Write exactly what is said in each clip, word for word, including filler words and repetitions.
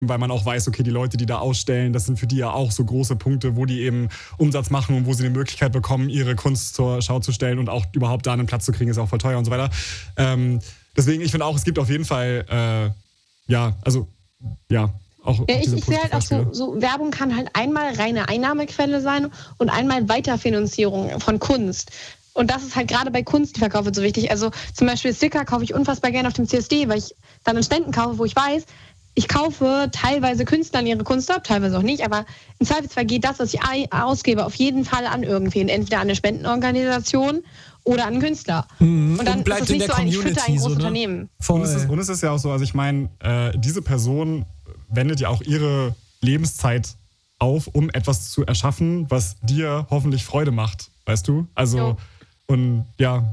weil man auch weiß, okay, die Leute, die da ausstellen, das sind für die ja auch so große Punkte, wo die eben Umsatz machen und wo sie eine Möglichkeit bekommen, ihre Kunst zur Schau zu stellen und auch überhaupt da einen Platz zu kriegen, ist auch voll teuer und so weiter. Ähm, deswegen, ich finde auch, es gibt auf jeden Fall, äh, ja, also, ja, auch, ja, auch ich, ich sehe halt auch so, so, Werbung kann halt einmal reine Einnahmequelle sein und einmal Weiterfinanzierung von Kunst. Und das ist halt gerade bei Kunst, die verkaufe, so wichtig. Also zum Beispiel Sticker kaufe ich unfassbar gerne auf dem C S D, weil ich dann einen Ständen kaufe, wo ich weiß, ich kaufe teilweise Künstlern ihre Kunst ab, teilweise auch nicht, aber im Zweifelsfall geht das, was ich ausgebe, auf jeden Fall an irgendwen. Entweder an eine Spendenorganisation oder an einen Künstler. Mhm. Und dann und bleibt ist es nicht in der so ein, ich Community, fütter ein großes so, ne? Unternehmen. Und es, ist, und es ist ja auch so, also ich meine, äh, diese Person wendet ja auch ihre Lebenszeit auf, um etwas zu erschaffen, was dir hoffentlich Freude macht, weißt du? Also, jo. Und ja...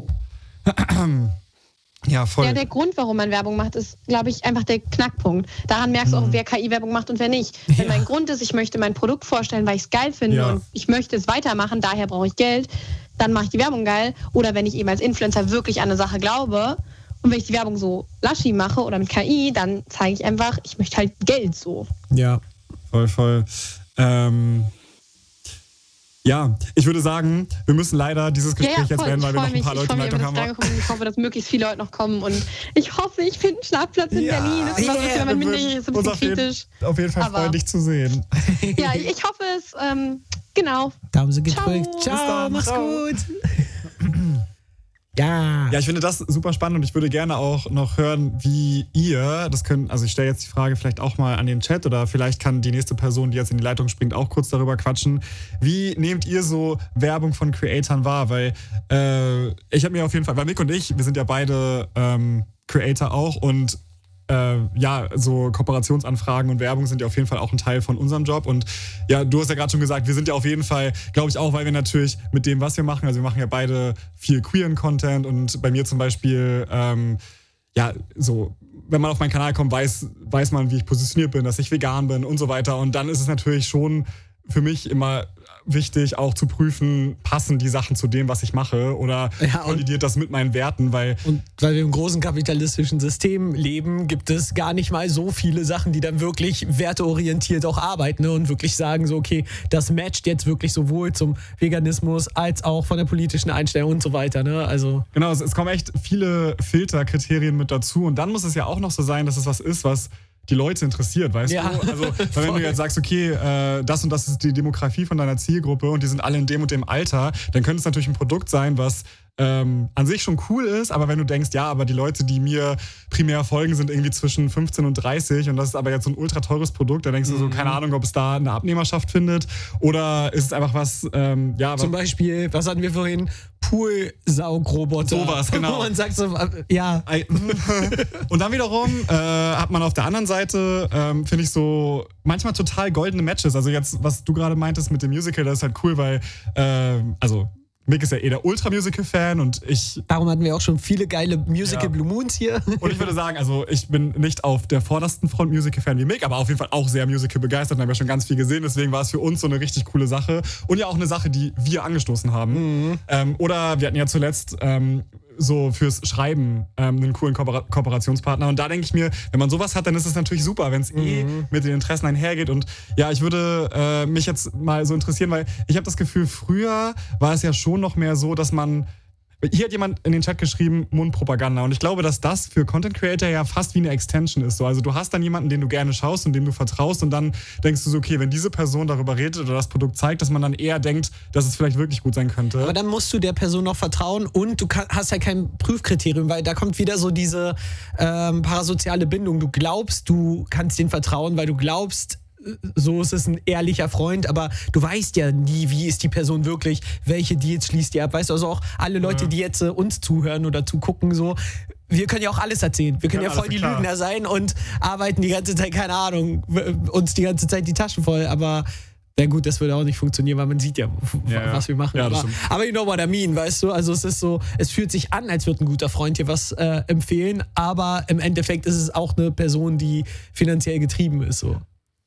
Ja, voll. Ja, der Grund, warum man Werbung macht, ist, glaube ich, einfach der Knackpunkt. Daran merkst du auch, wer K I-Werbung macht und wer nicht. Wenn Ja. mein Grund ist, ich möchte mein Produkt vorstellen, weil ich es geil finde Ja. und ich möchte es weitermachen, daher brauche ich Geld, dann mache ich die Werbung geil. Oder wenn ich eben als Influencer wirklich an eine Sache glaube und wenn ich die Werbung so laschi mache oder mit K I, dann zeige ich einfach, ich möchte halt Geld so. Ja. Voll, voll. Ähm... Ja, ich würde sagen, wir müssen leider dieses Gespräch Ja, ja, jetzt voll. beenden, weil wir noch ein mich. paar Leute in ich Leitung mich, haben. dass ich hoffe, dass möglichst viele Leute noch kommen und ich hoffe, ich finde einen Schlafplatz in Ja, Berlin. Das ist immer so, yeah, wenn man wir minderjährig ist, ein uns bisschen auf jeden, kritisch. auf jeden Fall Aber- freuen, dich zu sehen. Ja, ich, ich hoffe es. Ähm, genau. Daumen sind gedrückt. Ciao. Ciao, Bis dann. mach's Ciao. gut. Ja. Ja, ich finde das super spannend und ich würde gerne auch noch hören, wie ihr, das können, also ich stelle jetzt die Frage vielleicht auch mal an den Chat oder vielleicht kann die nächste Person, die jetzt in die Leitung springt, auch kurz darüber quatschen. Wie nehmt ihr so Werbung von Creatoren wahr? Weil äh, ich habe mir auf jeden Fall, weil Mick und ich, wir sind ja beide ähm, Creator auch und Äh, ja, so Kooperationsanfragen und Werbung sind ja auf jeden Fall auch ein Teil von unserem Job. Und ja, du hast ja gerade schon gesagt, wir sind ja auf jeden Fall, glaube ich auch, weil wir natürlich mit dem, was wir machen, also wir machen ja beide viel queeren Content und bei mir zum Beispiel, ähm, ja, so, wenn man auf meinen Kanal kommt, weiß, weiß man, wie ich positioniert bin, dass ich vegan bin und so weiter. Und dann ist es natürlich schon für mich immer wichtig, auch zu prüfen, passen die Sachen zu dem, was ich mache oder Ja, und- kollidiert das mit meinen Werten, weil Und weil wir im großen kapitalistischen System leben, gibt es gar nicht mal so viele Sachen, die dann wirklich werteorientiert auch arbeiten, ne? Und wirklich sagen so, okay, das matcht jetzt wirklich sowohl zum Veganismus als auch von der politischen Einstellung und so weiter. Ne? Also Genau, es, es kommen echt viele Filterkriterien mit dazu und dann muss es ja auch noch so sein, dass es was ist, was die Leute interessiert, weißt Ja. du? Also, weil wenn Voll. du jetzt sagst, okay, äh, das und das ist die Demografie von deiner Zielgruppe und die sind alle in dem und dem Alter, dann könnte es natürlich ein Produkt sein, was ähm, an sich schon cool ist, aber wenn du denkst, ja, aber die Leute, die mir primär folgen, sind irgendwie zwischen fünfzehn und dreißig und das ist aber jetzt so ein ultra teures Produkt, da denkst du so, keine Ahnung, ob es da eine Abnehmerschaft findet oder ist es einfach was, ähm, ja, zum was, Beispiel, was hatten wir vorhin? Poolsaugroboter. Sowas, genau. Wo man sagt so, äh, ja, Ei- Und dann wiederum äh, hat man auf der anderen Seite, ähm, finde ich so, manchmal total goldene Matches. Also jetzt, was du gerade meintest mit dem Musical, das ist halt cool, weil, äh, also Mick ist ja eh der Ultra-Musical-Fan und ich darum hatten wir auch schon viele geile Musical Ja. Blue Moons hier. und ich würde sagen, also ich bin nicht auf der vordersten Front Musical-Fan wie Mick, aber auf jeden Fall auch sehr Musical-begeistert und haben ja schon ganz viel gesehen. Deswegen war es für uns so eine richtig coole Sache und ja auch eine Sache, die wir angestoßen haben. Mhm. Ähm, oder wir hatten ja zuletzt ähm, so fürs Schreiben ähm, einen coolen Kooper- Kooperationspartner. Und da denke ich mir, wenn man sowas hat, dann ist es natürlich super, wenn es eh mit den Interessen einhergeht. Und ja, ich würde äh, mich jetzt mal so interessieren, weil ich habe das Gefühl, früher war es ja schon noch mehr so, dass man hier hat jemand in den Chat geschrieben, Mundpropaganda. Und ich glaube, dass das für Content Creator ja fast wie eine Extension ist. So, also du hast dann jemanden, den du gerne schaust und dem du vertraust und dann denkst du so, okay, wenn diese Person darüber redet oder das Produkt zeigt, dass man dann eher denkt, dass es vielleicht wirklich gut sein könnte. Aber dann musst du der Person noch vertrauen und du kann, hast ja kein Prüfkriterium, weil da kommt wieder so diese ähm, parasoziale Bindung. Du glaubst, du kannst denen vertrauen, weil du glaubst, so ist es ein ehrlicher Freund, aber du weißt ja nie, wie ist die Person wirklich, welche Deals schließt die ab, weißt du, also auch alle Leute, Ja. die jetzt äh, uns zuhören oder zugucken, so, wir können ja auch alles erzählen, wir können Ja, ja voll alles die klar. Lügner sein und arbeiten die ganze Zeit, keine Ahnung, w- uns die ganze Zeit die Taschen voll, aber na gut, das würde auch nicht funktionieren, weil man sieht ja, w- Ja, ja. was wir machen. Ja, das aber, stimmt. aber you know what I mean, weißt du? Also es ist so, es fühlt sich an, als würde ein guter Freund dir was äh, empfehlen, aber im Endeffekt ist es auch eine Person, die finanziell getrieben ist, so.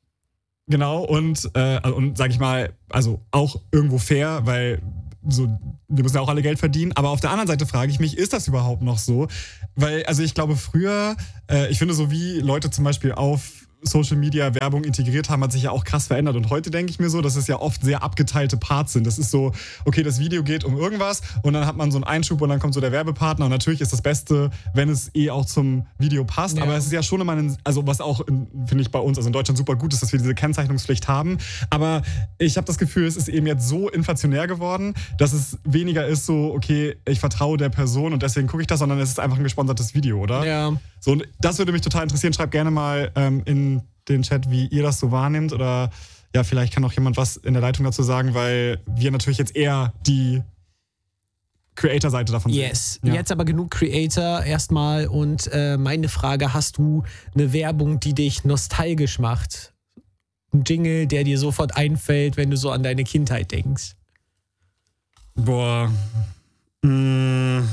Genau, und, äh, also, und sag ich mal, also auch irgendwo fair, weil so, wir müssen ja auch alle Geld verdienen. Aber auf der anderen Seite frage ich mich, ist das überhaupt noch so? Weil, also ich glaube früher, äh, ich finde so wie Leute zum Beispiel auf Social Media Werbung integriert haben, hat sich ja auch krass verändert. Und heute denke ich mir so, dass es ja oft sehr abgeteilte Parts sind. Das ist so, okay, das Video geht um irgendwas und dann hat man so einen Einschub und dann kommt so der Werbepartner. Und natürlich ist das Beste, wenn es eh auch zum Video passt. Ja. Aber es ist ja schon immer, ein, also was auch, finde ich, bei uns, also in Deutschland super gut ist, dass wir diese Kennzeichnungspflicht haben. Aber ich habe das Gefühl, es ist eben jetzt so inflationär geworden, dass es weniger ist so, okay, ich vertraue der Person und deswegen gucke ich das, sondern es ist einfach ein gesponsertes Video, oder? Ja. So, und das würde mich total interessieren. Schreibt gerne mal ähm, in den Chat, wie ihr das so wahrnehmt. Oder ja, vielleicht kann auch jemand was in der Leitung dazu sagen, weil wir natürlich jetzt eher die Creator-Seite davon sehen. Yes. Ja. Jetzt aber genug Creator erstmal. Und äh, meine Frage, hast du eine Werbung, die dich nostalgisch macht? Ein Jingle, der dir sofort einfällt, wenn du so an deine Kindheit denkst? Boah. Mmh.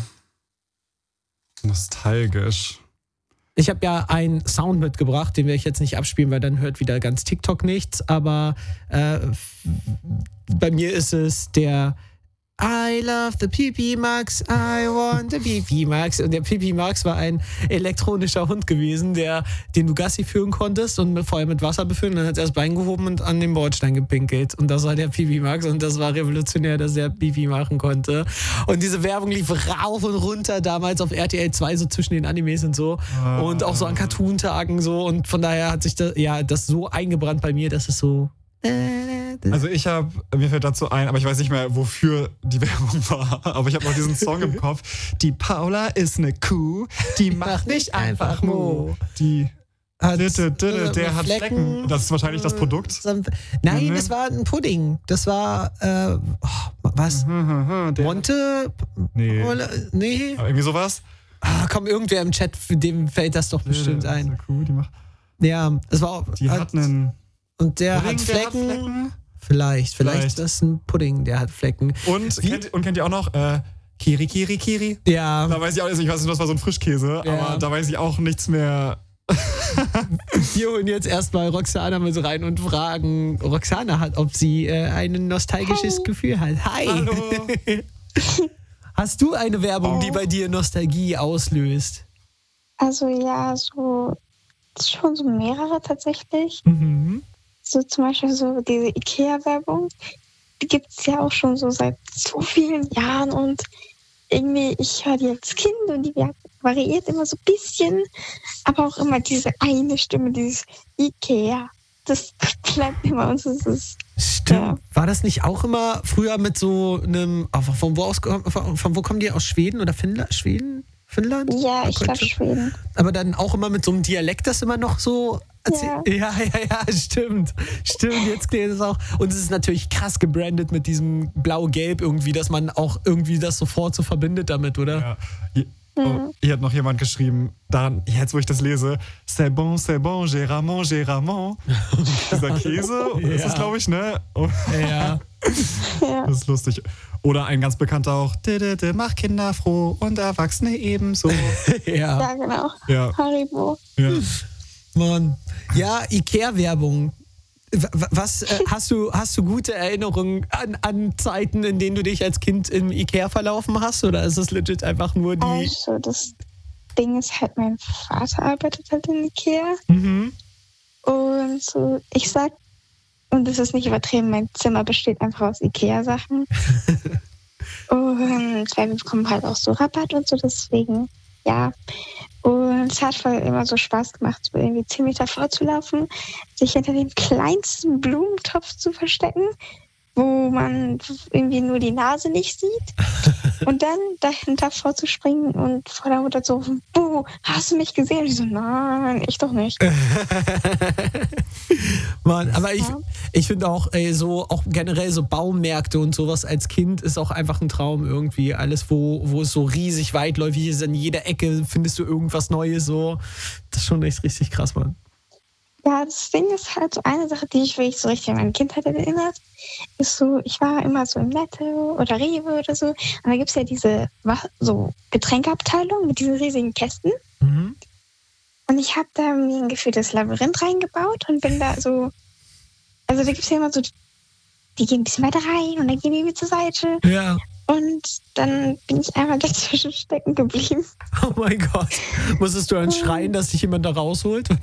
Nostalgisch. Ich habe ja einen Sound mitgebracht, den werde ich jetzt nicht abspielen, weil dann hört wieder ganz TikTok nichts. Aber äh, bei mir ist es der I love the Pipi Max, I want the Pipi Max. Und der Pipi Max war ein elektronischer Hund gewesen, der, den du Gassi führen konntest und mit, vorher mit Wasser befüllen. Dann hat er das Bein gehoben und an den Bordstein gepinkelt. Und das war der Pipi Max und das war revolutionär, dass er Pipi machen konnte. Und diese Werbung lief rauf und runter damals auf R T L zwei, so zwischen den Animes und so. Ah. Und auch so an Cartoon-Tagen so. Und von daher hat sich das, ja, das so eingebrannt bei mir, dass es so... Also ich habe, mir fällt dazu ein, aber ich weiß nicht mehr, wofür die Werbung war, aber ich habe noch diesen Song im Kopf. Die Paula ist eine Kuh, die macht nicht einfach Mo. Die hat, der, der, der hat Flecken. Flecken. Das ist wahrscheinlich das Produkt. Nein, mhm. das war ein Pudding. Das war, äh, oh, was? Mhm, Monte? Nee. Nee. Aber irgendwie sowas? Ah, komm, irgendwer im Chat, für dem fällt das doch bestimmt der, ein. Eine Kuh, die macht... Ja, es war auch... Die hat, hat einen... Und der Pudding, hat Flecken. Der hat Flecken? Vielleicht, vielleicht, vielleicht ist das das ein Pudding, der hat Flecken. Und, kennt, und kennt ihr auch noch äh, Kiri, Kiri, Kiri? Ja. Da weiß ich auch nicht, ich weiß nicht, das war so ein Frischkäse, ja. aber da weiß ich auch nichts mehr. Wir holen jetzt erstmal Roxana mit rein und fragen Roxana, hat, ob sie äh, ein nostalgisches Hi. Gefühl hat. Hi! Hallo! Hast du eine Werbung, oh. die bei dir Nostalgie auslöst? Also ja, so schon so mehrere tatsächlich. Mhm. So zum Beispiel so diese Ikea-Werbung, die gibt es ja auch schon so seit so vielen Jahren und irgendwie, ich höre die als Kind und die variiert immer so ein bisschen, aber auch immer diese eine Stimme, dieses Ikea, das bleibt immer und das ist... Stimmt. Ja. War das nicht auch immer früher mit so einem, von wo aus, von, von wo kommen die, aus Schweden oder Finnland? Schweden? Finnland? Ja, ich glaube Schweden. Aber dann auch immer mit so einem Dialekt, das immer noch so... Ja. ja, ja, ja, stimmt. Stimmt, jetzt geht es auch. Und es ist natürlich krass gebrandet mit diesem Blau-Gelb irgendwie, dass man auch irgendwie das sofort so verbindet damit, oder? Ja. Hier, oh, hier hat noch jemand geschrieben, daran, jetzt wo ich das lese, c'est bon, c'est bon, j'ai ramon, j'ai ramon. Dieser Käse, ja. ist das, glaube ich, ne? Oh. Ja. Das ist lustig. Oder ein ganz bekannter auch, mach Kinder froh und Erwachsene ebenso. Ja. Ja, genau. Ja. Haribo. Ja. Mann. Ja, Ikea-Werbung. Was äh, hast du hast du gute Erinnerungen an, an Zeiten, in denen du dich als Kind im Ikea verlaufen hast, oder ist es legit einfach nur die... Also das Ding ist halt, mein Vater arbeitet halt in Ikea. Mhm. Und so, ich sag, und das ist nicht übertrieben, mein Zimmer besteht einfach aus Ikea-Sachen. Und weil wir bekommen halt auch so Rabatt und so, deswegen, ja. Und es hat voll immer so Spaß gemacht, so irgendwie zehn Meter vorzulaufen, sich hinter dem kleinsten Blumentopf zu verstecken, wo man irgendwie nur die Nase nicht sieht. Und dann dahinter vorzuspringen und vor der Mutter zu rufen, Buh, hast du mich gesehen? Und ich so, nein, ich doch nicht. Mann, aber ich, ich finde auch, ey, so auch generell so Baumärkte und sowas als Kind ist auch einfach ein Traum irgendwie. Alles, wo, wo es so riesig weitläufig ist, an jeder Ecke findest du irgendwas Neues so. Das ist schon echt richtig krass, Mann. Ja, das Ding ist halt so eine Sache, die ich wirklich so richtig an meine Kindheit erinnert, ist so, ich war immer so im Netto oder Rewe oder so und da gibt es ja diese so Getränkeabteilung mit diesen riesigen Kästen. Mhm. Und ich habe da mir ein gefühltes Labyrinth reingebaut und bin da so, also da gibt es ja immer so, die gehen ein bisschen weiter rein und dann gehen die wieder zur Seite. Ja. Und dann bin ich einmal dazwischen stecken geblieben. Oh mein Gott. Musstest du dann schreien, dass dich jemand da rausholt?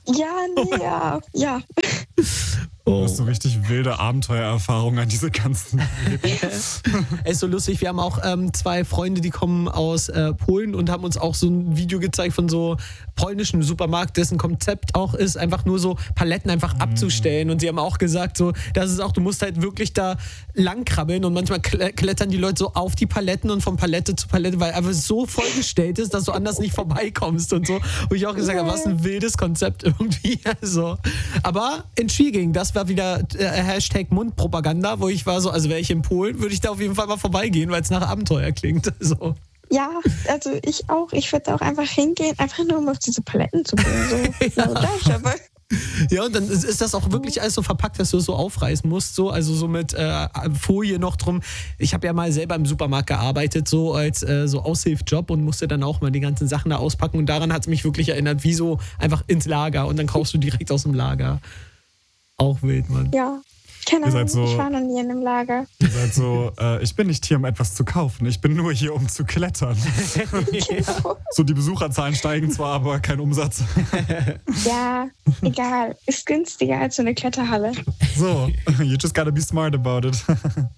Ja, nee, ja, ja. Du hast so richtig wilde Abenteuererfahrungen an diese ganzen. Ey, ist so lustig. Wir haben auch ähm, zwei Freunde, die kommen aus äh, Polen und haben uns auch so ein Video gezeigt von so polnischen Supermarkt, dessen Konzept auch ist, einfach nur so Paletten einfach abzustellen. Und sie haben auch gesagt, so, das ist auch, du musst halt wirklich da langkrabbeln und manchmal kle- klettern die Leute so auf die Paletten und von Palette zu Palette, weil einfach so vollgestellt ist, dass du anders nicht vorbeikommst und so. Wo ich auch gesagt habe, was ein wildes Konzept irgendwie. Also. Aber intriguing, das war wieder äh, Hashtag Mundpropaganda, wo ich war so, also wäre ich in Polen, würde ich da auf jeden Fall mal vorbeigehen, weil es nach Abenteuer klingt. So. Ja, also ich auch. Ich würde auch einfach hingehen, einfach nur um auf diese Paletten zu gehen. So, Ja. so darf ich aber. Ja, und dann ist ist das auch wirklich alles so verpackt, dass du es so aufreißen musst, so, also so mit äh, Folie noch drum. Ich habe ja mal selber im Supermarkt gearbeitet, so als äh, so Aushilfsjob und musste dann auch mal die ganzen Sachen da auspacken und daran hat es mich wirklich erinnert, wie so einfach ins Lager und dann kaufst du direkt aus dem Lager. Auch wild, Mann. Ja, keine Ihr seid Ahnung, so- ich war noch nie in einem Lager. Ihr seid so, äh, ich bin nicht hier, um etwas zu kaufen. Ich bin nur hier, um zu klettern. Genau. So, die Besucherzahlen steigen zwar, aber kein Umsatz. Ja, egal. Ist günstiger als so eine Kletterhalle. So, you just gotta be smart about it.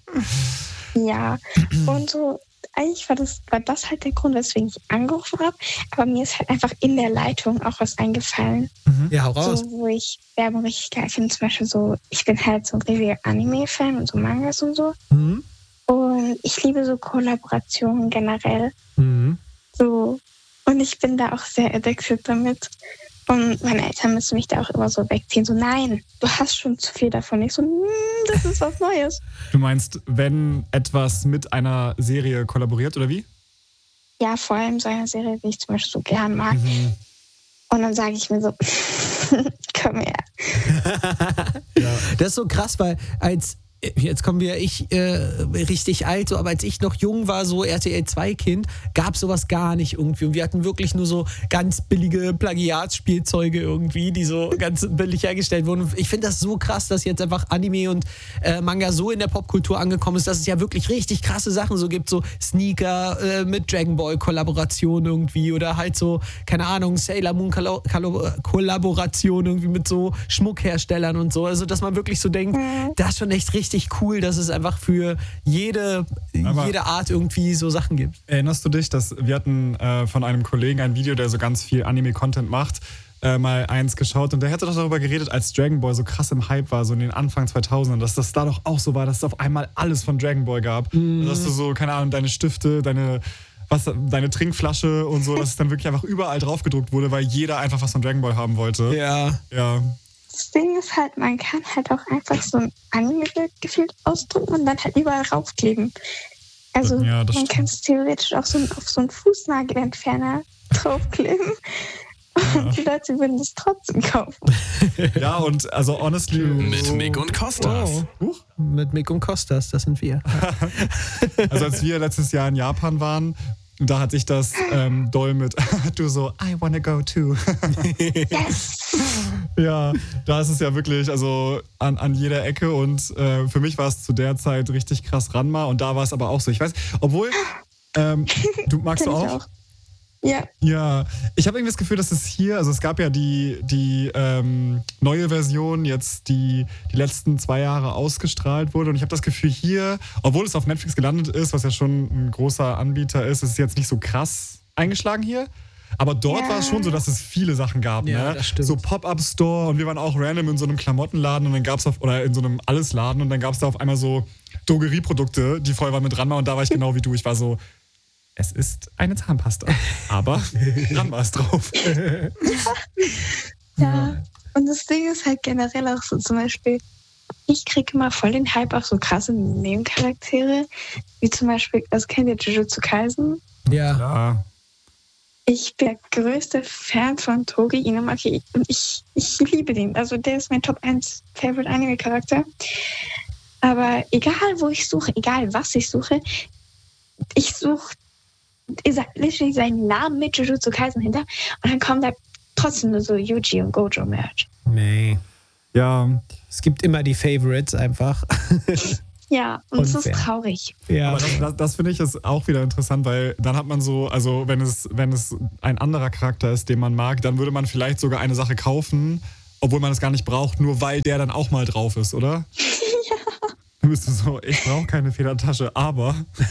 Ja, und so, eigentlich war das, war das halt der Grund, weswegen ich angerufen habe. Aber mir ist halt einfach in der Leitung auch was eingefallen. Ja, hau raus. So, wo ich Werbung richtig geil finde. Zum Beispiel so, ich bin halt so ein riesiger Anime-Fan und so Mangas und so. Mhm. Und ich liebe so Kollaborationen generell. Mhm. So. Und ich bin da auch sehr addicted damit. Und meine Eltern müssen mich da auch immer so wegziehen. So, nein, du hast schon zu viel davon. Ich so, hm, das ist was Neues. Du meinst, wenn etwas mit einer Serie kollaboriert, oder wie? Ja, vor allem so eine Serie, die ich zum Beispiel so gern mag. Mhm. Und dann sage ich mir so, komm her. Ja. Das ist so krass, weil als jetzt kommen wir, ich äh, richtig alt, so, aber als ich noch jung war, so R T L zwei Kind, gab es sowas gar nicht irgendwie. Und wir hatten wirklich nur so ganz billige Plagiatsspielzeuge irgendwie, die so ganz billig hergestellt wurden. Und ich finde das so krass, dass jetzt einfach Anime und äh, Manga so in der Popkultur angekommen ist, dass es ja wirklich richtig krasse Sachen so gibt, so Sneaker äh, mit Dragon Ball Kollaboration irgendwie oder halt so, keine Ahnung, Sailor Moon Kollo- Kollo- Kollaboration irgendwie mit so Schmuckherstellern und so. Also, dass man wirklich so denkt, das ist schon echt richtig cool, dass es einfach für jede, Aber- jede Art irgendwie so Sachen gibt. Erinnerst du dich, dass wir hatten äh, von einem Kollegen ein Video, der so ganz viel Anime-Content macht, äh, mal eins geschaut und der hätte doch darüber geredet, als Dragon Ball so krass im Hype war, so in den Anfang zweitausendern, dass das da doch auch so war, dass es auf einmal alles von Dragon Ball gab. Mhm. Dass du so, keine Ahnung, deine Stifte, deine, was, deine Trinkflasche und so, dass es dann wirklich einfach überall drauf gedruckt wurde, weil jeder einfach was von Dragon Ball haben wollte. Ja. Ja. Das Ding ist halt, man kann halt auch einfach so ein Anime-Bild gefühlt ausdrucken und dann halt überall raufkleben. Also Ja, das man stimmt. kann es theoretisch auch so auf so einen Fußnagelentferner draufkleben. Und die Leute würden es trotzdem kaufen. Ja, und also honestly. Mit Mick und Kostas. Wow. Huch. Mit Mick und Kostas, das sind wir. Also als wir letztes Jahr in Japan waren, da hatte ich das ähm, doll mit du so, I wanna go too. Yes! Ja, da ist es ja wirklich, also an, an jeder Ecke und äh, für mich war es zu der Zeit richtig krass Ranma und da war es aber auch so. Ich weiß, obwohl, ähm, du magst Kenn du ich auch? auch. Ja, Ja, ich habe irgendwie das Gefühl, dass es hier, also es gab ja die, die ähm, neue Version, jetzt die die letzten zwei Jahre ausgestrahlt wurde und ich habe das Gefühl hier, obwohl es auf Netflix gelandet ist, was ja schon ein großer Anbieter ist, ist es jetzt nicht so krass eingeschlagen hier. Aber dort Ja. war es schon so, dass es viele Sachen gab, Ja, ne? das stimmt. So Pop-Up-Store und wir waren auch random in so einem Klamottenladen und dann gab es auf, oder in so einem Allesladen und dann gab es da auf einmal so Drogerieprodukte, die voll waren mit Ranma und da war ich genau wie du. Ich war so, es ist eine Zahnpasta, aber Ranma ist drauf. ja. Und das Ding ist halt generell auch so zum Beispiel, ich kriege immer voll den Hype auf so krasse Nebencharaktere, wie zum Beispiel, also kennt ihr Jujutsu Kaisen? Ja. Ja. Ich bin der größte Fan von Togi Inumaki und ich, ich liebe den. Also der ist mein Top eins Favorite Anime-Charakter. Aber egal, wo ich suche, egal was ich suche, ich suche literally seinen Namen mit Jujutsu Kaisen hinter und dann kommt da trotzdem nur so Yuji und Gojo Merch. Nee. Ja, Es gibt immer die Favorites einfach. Ja, und es ist Unfair. traurig. Ja. Aber das, das, das finde ich ist auch wieder interessant, weil dann hat man so, also wenn es, wenn es ein anderer Charakter ist, den man mag, dann würde man vielleicht sogar eine Sache kaufen, obwohl man es gar nicht braucht, nur weil der dann auch mal drauf ist, oder? Ja. Dann bist du so, ich brauche keine Federtasche, aber...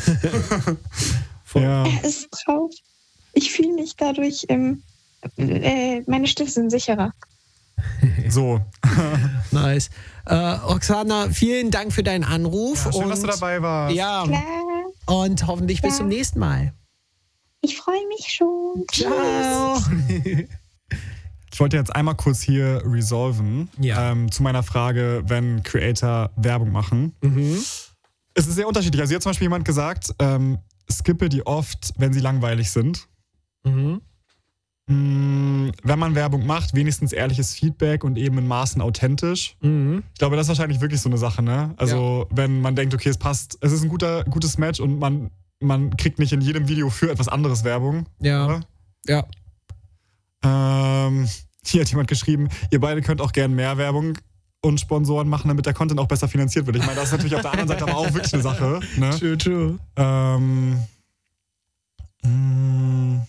ja. Es ist traurig. Ich fühle mich dadurch, ähm, äh, meine Stifte sind sicherer. So. Nice. Äh, Roxana, vielen Dank für deinen Anruf. Ja, schön, und, dass du dabei warst. Ja, Klar, und hoffentlich bis Ja. zum nächsten Mal. ich freue mich schon. Ciao. Ich wollte jetzt einmal kurz hier resolven Ja. ähm, zu meiner Frage, wenn Creator Werbung machen. Mhm. Es ist sehr unterschiedlich. Also hier hat zum Beispiel jemand gesagt, ähm, skippe die oft, wenn sie langweilig sind. Mhm. Mm, Wenn man Werbung macht, wenigstens ehrliches Feedback und eben in Maßen authentisch. Mhm. Ich glaube, das ist wahrscheinlich wirklich so eine Sache, ne? Also wenn man denkt, okay, es passt, es ist ein guter, gutes Match und man, man kriegt nicht in jedem Video für etwas anderes Werbung. Ja. Oder? Ja. Ähm, hier hat jemand geschrieben, ihr beide könnt auch gern mehr Werbung und Sponsoren machen, damit der Content auch besser finanziert wird. Ich meine, das ist natürlich auf der anderen Seite aber auch wirklich eine Sache. Ne? True, true. Ähm, mh.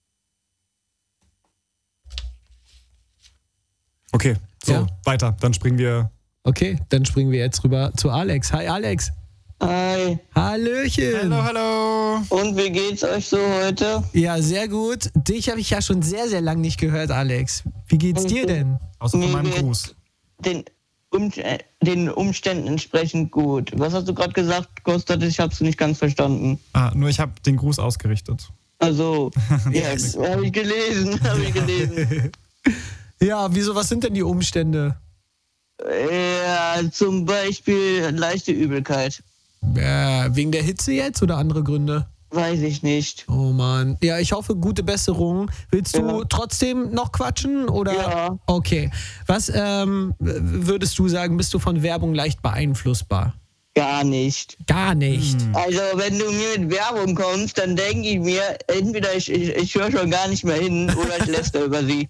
Okay, so, Ja. weiter. Dann springen wir. Okay, dann springen wir jetzt rüber zu Alex. Hi, Alex. Hi, Hallöchen. Hallo, hallo. und wie geht's euch so heute? Ja, sehr gut. Dich habe ich ja schon sehr, sehr lange nicht gehört, Alex. Wie geht's dir denn? Außer von Mir meinem geht's Gruß. Den, um, äh, den Umständen entsprechend gut. Was hast du gerade gesagt, Kostat? Ich hab's nicht ganz verstanden. Ah, nur ich habe den Gruß ausgerichtet. Also, ja, habe ich gelesen, habe ich gelesen. Ja, wieso, was sind denn die Umstände? Ja, zum Beispiel leichte Übelkeit. Ja, wegen der Hitze jetzt oder andere Gründe? Weiß ich nicht. Oh Mann. Ja, ich hoffe, gute Besserung. Willst du Ja. trotzdem noch quatschen? Oder? Ja. Okay. Was ähm, w- würdest du sagen, bist du von Werbung leicht beeinflussbar? Gar nicht. Gar nicht. Also, wenn du mir mit Werbung kommst, dann denke ich mir, entweder ich, ich, ich höre schon gar nicht mehr hin oder ich läster über sie.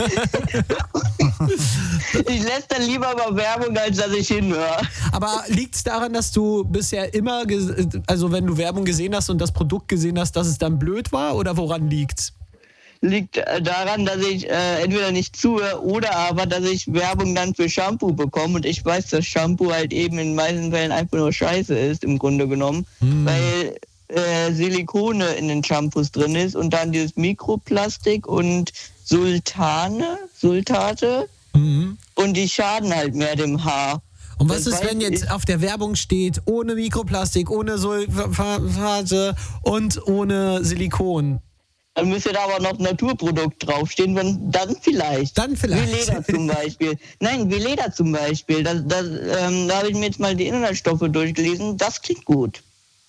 Ich läster lieber über Werbung, als dass ich hinhöre. Aber liegt es daran, dass du bisher immer, ges- also wenn du Werbung gesehen hast und das Produkt gesehen hast, dass es dann blöd war? Oder woran liegt's? Liegt äh, daran, dass ich äh, entweder nicht zuhöre oder aber, dass ich Werbung dann für Shampoo bekomme und ich weiß, dass Shampoo halt eben in den meisten Fällen einfach nur Scheiße ist, im Grunde genommen, weil äh, Silikone in den Shampoos drin ist und dann dieses Mikroplastik und Sultane, Sultate Mhm. und die schaden halt mehr dem Haar. Und was Das ist, weiß wenn jetzt ich. auf der Werbung steht, ohne Mikroplastik, ohne Sulfate und ohne Silikon? Dann müsste da aber noch Naturprodukt draufstehen, wenn, dann vielleicht. Dann vielleicht. Wie Leder zum Beispiel. Nein, wie Leder zum Beispiel. Das, das, ähm, da habe ich mir jetzt mal die Inhaltsstoffe durchgelesen. Das klingt gut.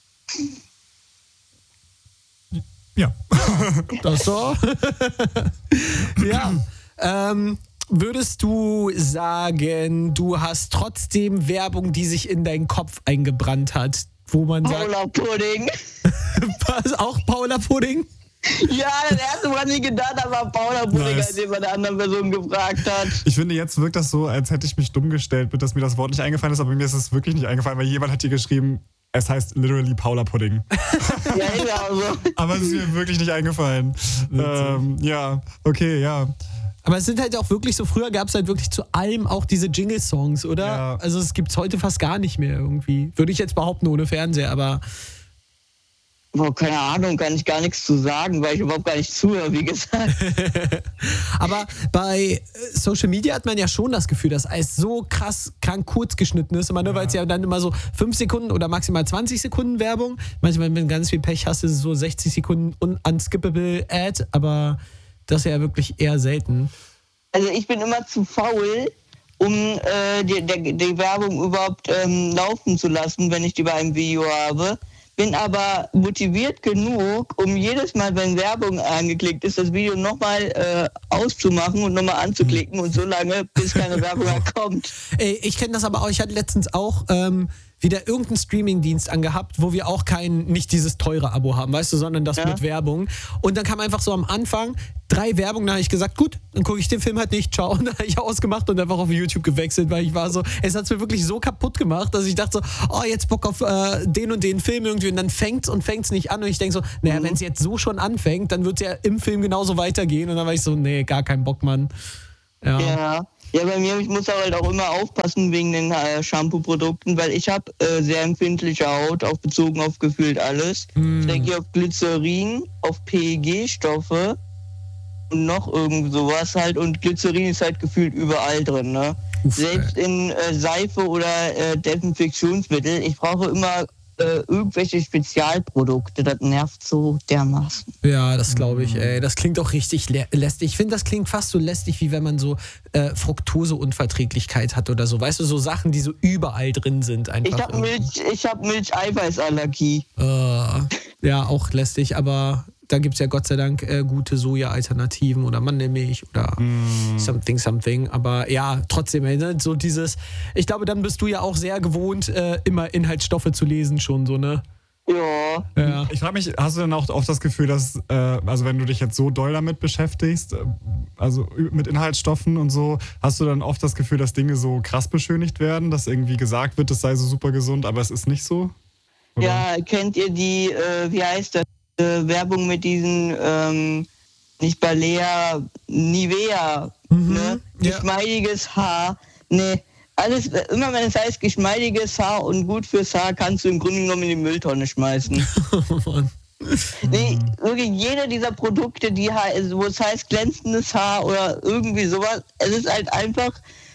Ja. Das so? Ja. Ähm, würdest du sagen, du hast trotzdem Werbung, die sich in deinen Kopf eingebrannt hat, wo man sagt, Paula Pudding. was, auch Paula Pudding? Ja, das erste, was ich gedacht habe, war Paula Pudding, Nice. als jemand der anderen Person gefragt hat. Ich finde, jetzt wirkt das so, als hätte ich mich dumm gestellt, mit dass mir das Wort nicht eingefallen ist, aber mir ist es wirklich nicht eingefallen, weil jemand hat hier geschrieben, es heißt literally Paula Pudding. Ja, ist auch so. Aber es ist mir wirklich nicht eingefallen. ähm, ja, okay, ja. Aber es sind halt auch wirklich so, früher gab es halt wirklich zu allem auch diese Jingle-Songs, oder? Ja. Also es gibt es heute fast gar nicht mehr irgendwie. Würde ich jetzt behaupten, ohne Fernseher, aber Boah, keine Ahnung, kann ich gar nichts zu sagen, weil ich überhaupt gar nicht zuhöre, wie gesagt. Aber bei äh, Social Media hat man ja schon das Gefühl, dass alles so krass krank kurz geschnitten ist. Immer nur, weil es ja dann immer so fünf Sekunden oder maximal zwanzig Sekunden Werbung. Manchmal, wenn du ganz viel Pech hast, ist es so sechzig Sekunden un- unskippable Ad, aber das ist ja wirklich eher selten. Also ich bin immer zu faul, um äh, die, die, die Werbung überhaupt ähm, laufen zu lassen, wenn ich die bei einem Video habe. Bin aber motiviert genug, um jedes Mal, wenn Werbung angeklickt ist, das Video nochmal äh, auszumachen und nochmal anzuklicken und so lange, bis keine Werbung mehr kommt. Ey, ich kenne das aber auch. Ich hatte letztens auch ähm, wieder irgendeinen Streamingdienst angehabt, wo wir auch kein, nicht dieses teure Abo haben, weißt du, sondern das Ja. mit Werbung. Und dann kam einfach so am Anfang drei Werbungen, da habe ich gesagt, gut, dann gucke ich den Film halt nicht, ciao. Und dann habe ich ausgemacht und einfach auf YouTube gewechselt, weil ich war so, es hat es mir wirklich so kaputt gemacht, dass ich dachte so, oh, jetzt Bock auf äh, den und den Film irgendwie und dann fängt's und fängt's nicht an und ich denke so, naja, Mhm. wenn es jetzt so schon anfängt, dann wird es ja im Film genauso weitergehen und dann war ich so, nee, gar keinen Bock, Mann. Ja. Ja. Ja, bei mir, ich muss halt auch immer aufpassen wegen den äh, Shampoo-Produkten, weil ich habe äh, sehr empfindliche Haut, auch bezogen auf gefühlt alles. Mm. Ich denke auf Glycerin, auf P E G-Stoffe und noch irgend sowas halt. Und Glycerin ist halt gefühlt überall drin, ne? Uff, Selbst in äh, Seife oder äh, Desinfektionsmittel. Ich brauche immer äh, irgendwelche Spezialprodukte. Das nervt so dermaßen. Ja, das glaube ich, ey. Das klingt auch richtig lä- lästig. Ich finde, das klingt fast so lästig, wie wenn man so äh, Fructoseunverträglichkeit hat oder so. Weißt du, so Sachen, die so überall drin sind. Einfach Ich habe irgendwie. Milch, ich hab Milcheiweißallergie. Äh, ja, auch lästig, aber da gibt es ja Gott sei Dank äh, gute Soja-Alternativen oder Mandelmilch oder something, something. Aber ja, trotzdem, ey, ne? So dieses, ich glaube, dann bist du ja auch sehr gewohnt, äh, immer Inhaltsstoffe zu lesen schon, so, ne? Ja. Ja. Ich frage mich, hast du denn auch oft das Gefühl, dass, äh, also wenn du dich jetzt so doll damit beschäftigst, äh, also ü- mit Inhaltsstoffen und so, hast du dann oft das Gefühl, dass Dinge so krass beschönigt werden, dass irgendwie gesagt wird, es sei so super gesund, aber es ist nicht so? Oder? Ja, kennt ihr die, äh, wie heißt das, äh, Werbung mit diesen, ähm, nicht Balea, Nivea, ne? ja. Geschmeidiges Haar, ne, alles, immer wenn es heißt geschmeidiges Haar und gut fürs Haar, kannst du im Grunde genommen in die Mülltonne schmeißen. Oh Mann. Nee, wirklich jede dieser Produkte, die ha- wo es heißt glänzendes Haar oder irgendwie sowas, es ist halt einfach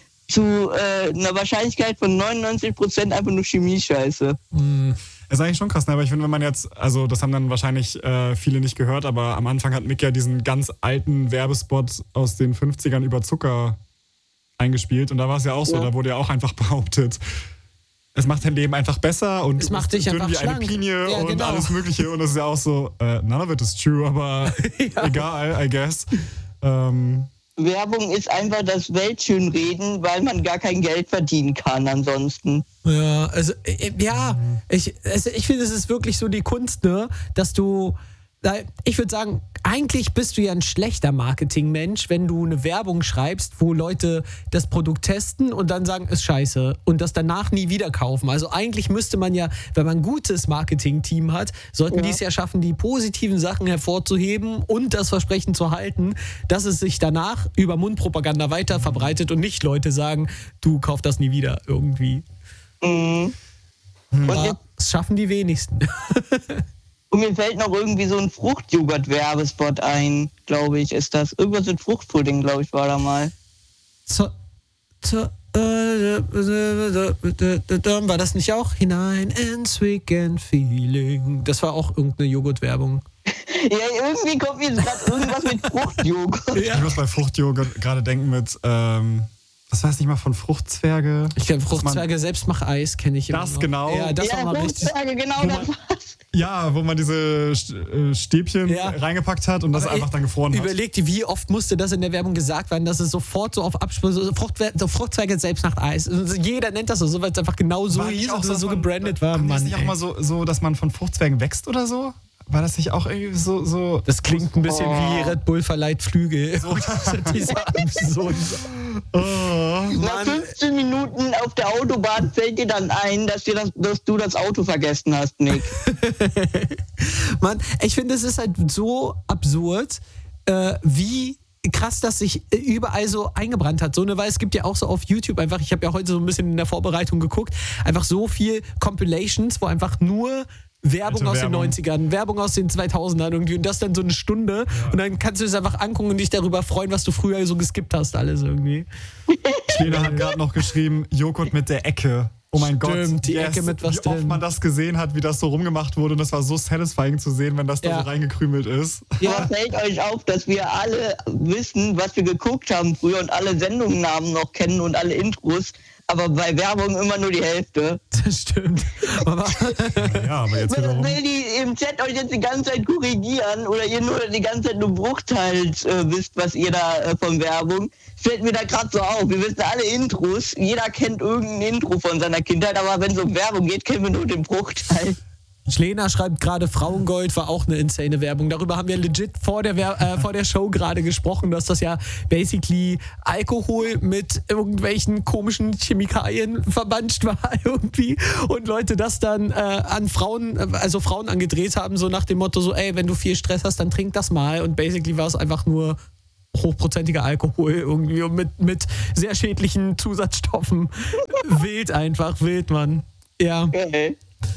zu äh, einer Wahrscheinlichkeit von neunundneunzig Prozent einfach nur Chemie-Scheiße. Ist eigentlich schon krass, ne? Aber ich finde, wenn man jetzt, also das haben dann wahrscheinlich äh, viele nicht gehört, aber am Anfang hat Mick ja diesen ganz alten Werbespot aus den fünfzigern über Zucker eingespielt und da war es ja auch so, Ja. da wurde ja auch einfach behauptet, es macht dein Leben einfach besser und Es du macht bist dich dünn einfach wie eine schlank. Pinie Ja, und genau. alles mögliche und es ist ja auch so, äh, none of it is true, aber Ja. egal, I guess. Ähm, Werbung ist einfach das Weltschönreden, weil man gar kein Geld verdienen kann ansonsten. Ja, also äh, ja, ich, also, ich finde, es ist wirklich so die Kunst, ne, dass du, da- ich würde sagen, eigentlich bist du ja ein schlechter Marketingmensch, wenn du eine Werbung schreibst, wo Leute das Produkt testen und dann sagen, ist scheiße und das danach nie wieder kaufen. Also eigentlich müsste man ja, wenn man ein gutes Marketing-Team hat, sollten Ja. die es ja schaffen, die positiven Sachen hervorzuheben und das Versprechen zu halten, dass es sich danach über Mundpropaganda weiter verbreitet und nicht Leute sagen, du kauf das nie wieder irgendwie. Mhm. Und, Ja, jetzt, das schaffen die wenigsten. und mir fällt noch irgendwie so ein Fruchtjoghurt-Werbespot ein, glaube ich, ist das. Irgendwas mit Fruchtpudding, glaube ich, war da mal. Zu, zu, äh, war das nicht auch? Hinein ins Weekend Feeling. Das war auch irgendeine Joghurt-Werbung. Ja, irgendwie kommt mir jetzt gerade irgendwas mit Fruchtjoghurt. Ich muss bei Fruchtjoghurt gerade denken mit, ähm, was weiß ich mal, von Fruchtzwerge. Ich kenne Dass man- Fruchtzwerge, Selbstmach-Eis kenne ich immer Das noch. genau. Ja, das war Ja, mal richtig. Fruchtzwerge, genau Wo das man- war's. Ja, wo man diese St- äh, Stäbchen Ja. reingepackt hat und das Aber einfach ich- dann gefroren hat. Überleg dir, wie oft musste das in der Werbung gesagt werden, dass es sofort so auf Abspruch, so Fruchtwer- so Fruchtzweige Selbstmacht-Eis. Also jeder nennt das so, so weil es einfach genau so War nicht hieß auch und so, so von- gebrandet war. Haben die das Mann, nicht auch ey. mal so, so, dass man von Fruchtzwergen wächst oder so? War das nicht auch irgendwie so... so Das klingt ein bisschen Oh. wie Red Bull verleiht Flügel. So, dieser absurd. oh. Nach fünfzehn Minuten auf der Autobahn fällt dir dann ein, dass, dir das, dass du das Auto vergessen hast, Nick. Mann, ich finde, es ist halt so absurd, äh, wie krass das sich äh, überall so eingebrannt hat. So, ne, weil es gibt ja auch so auf YouTube einfach, ich habe ja heute so ein bisschen in der Vorbereitung geguckt, einfach so viel Compilations, wo einfach nur Werbung Alte aus Werbung. den neunzigern, Werbung aus den zweitausendern irgendwie und das dann so eine Stunde und dann kannst du es einfach angucken und dich darüber freuen, was du früher so geskippt hast, alles irgendwie. Lena hat gerade noch geschrieben, Joghurt mit der Ecke. Oh mein Stimmt, Gott. die Ecke mit was Wie oft drin. man das gesehen hat, wie das so rumgemacht wurde und das war so satisfying zu sehen, wenn das da Ja. so reingekrümelt ist. Aber fällt euch auf, dass wir alle wissen, was wir geguckt haben früher und alle Sendungsnamen noch kennen und alle Intros, aber bei Werbung immer nur die Hälfte. Das stimmt. Aber Ja, aber jetzt Will, wiederum... will die im Chat euch jetzt die ganze Zeit korrigieren oder ihr nur die ganze Zeit nur bruchteils äh, wisst, was ihr da äh, von Werbung, fällt mir da gerade so auf. Wir wissen alle Intros, jeder kennt irgendein Intro von seiner meiner Kindheit, aber wenn es um Werbung geht, kennen wir nur den Bruchteil. Schlena schreibt gerade, Frauengold war auch eine insane Werbung. Darüber haben wir legit vor der, Wer- äh, vor der Show gerade gesprochen, dass das ja basically Alkohol mit irgendwelchen komischen Chemikalien verbanscht war irgendwie. Und Leute das dann äh, an Frauen, also Frauen angedreht haben, so nach dem Motto so, ey, wenn du viel Stress hast, dann trink das mal. Und basically war es einfach nur hochprozentiger Alkohol irgendwie und mit, mit sehr schädlichen Zusatzstoffen. Wild einfach, wild, Mann. Ja. Okay.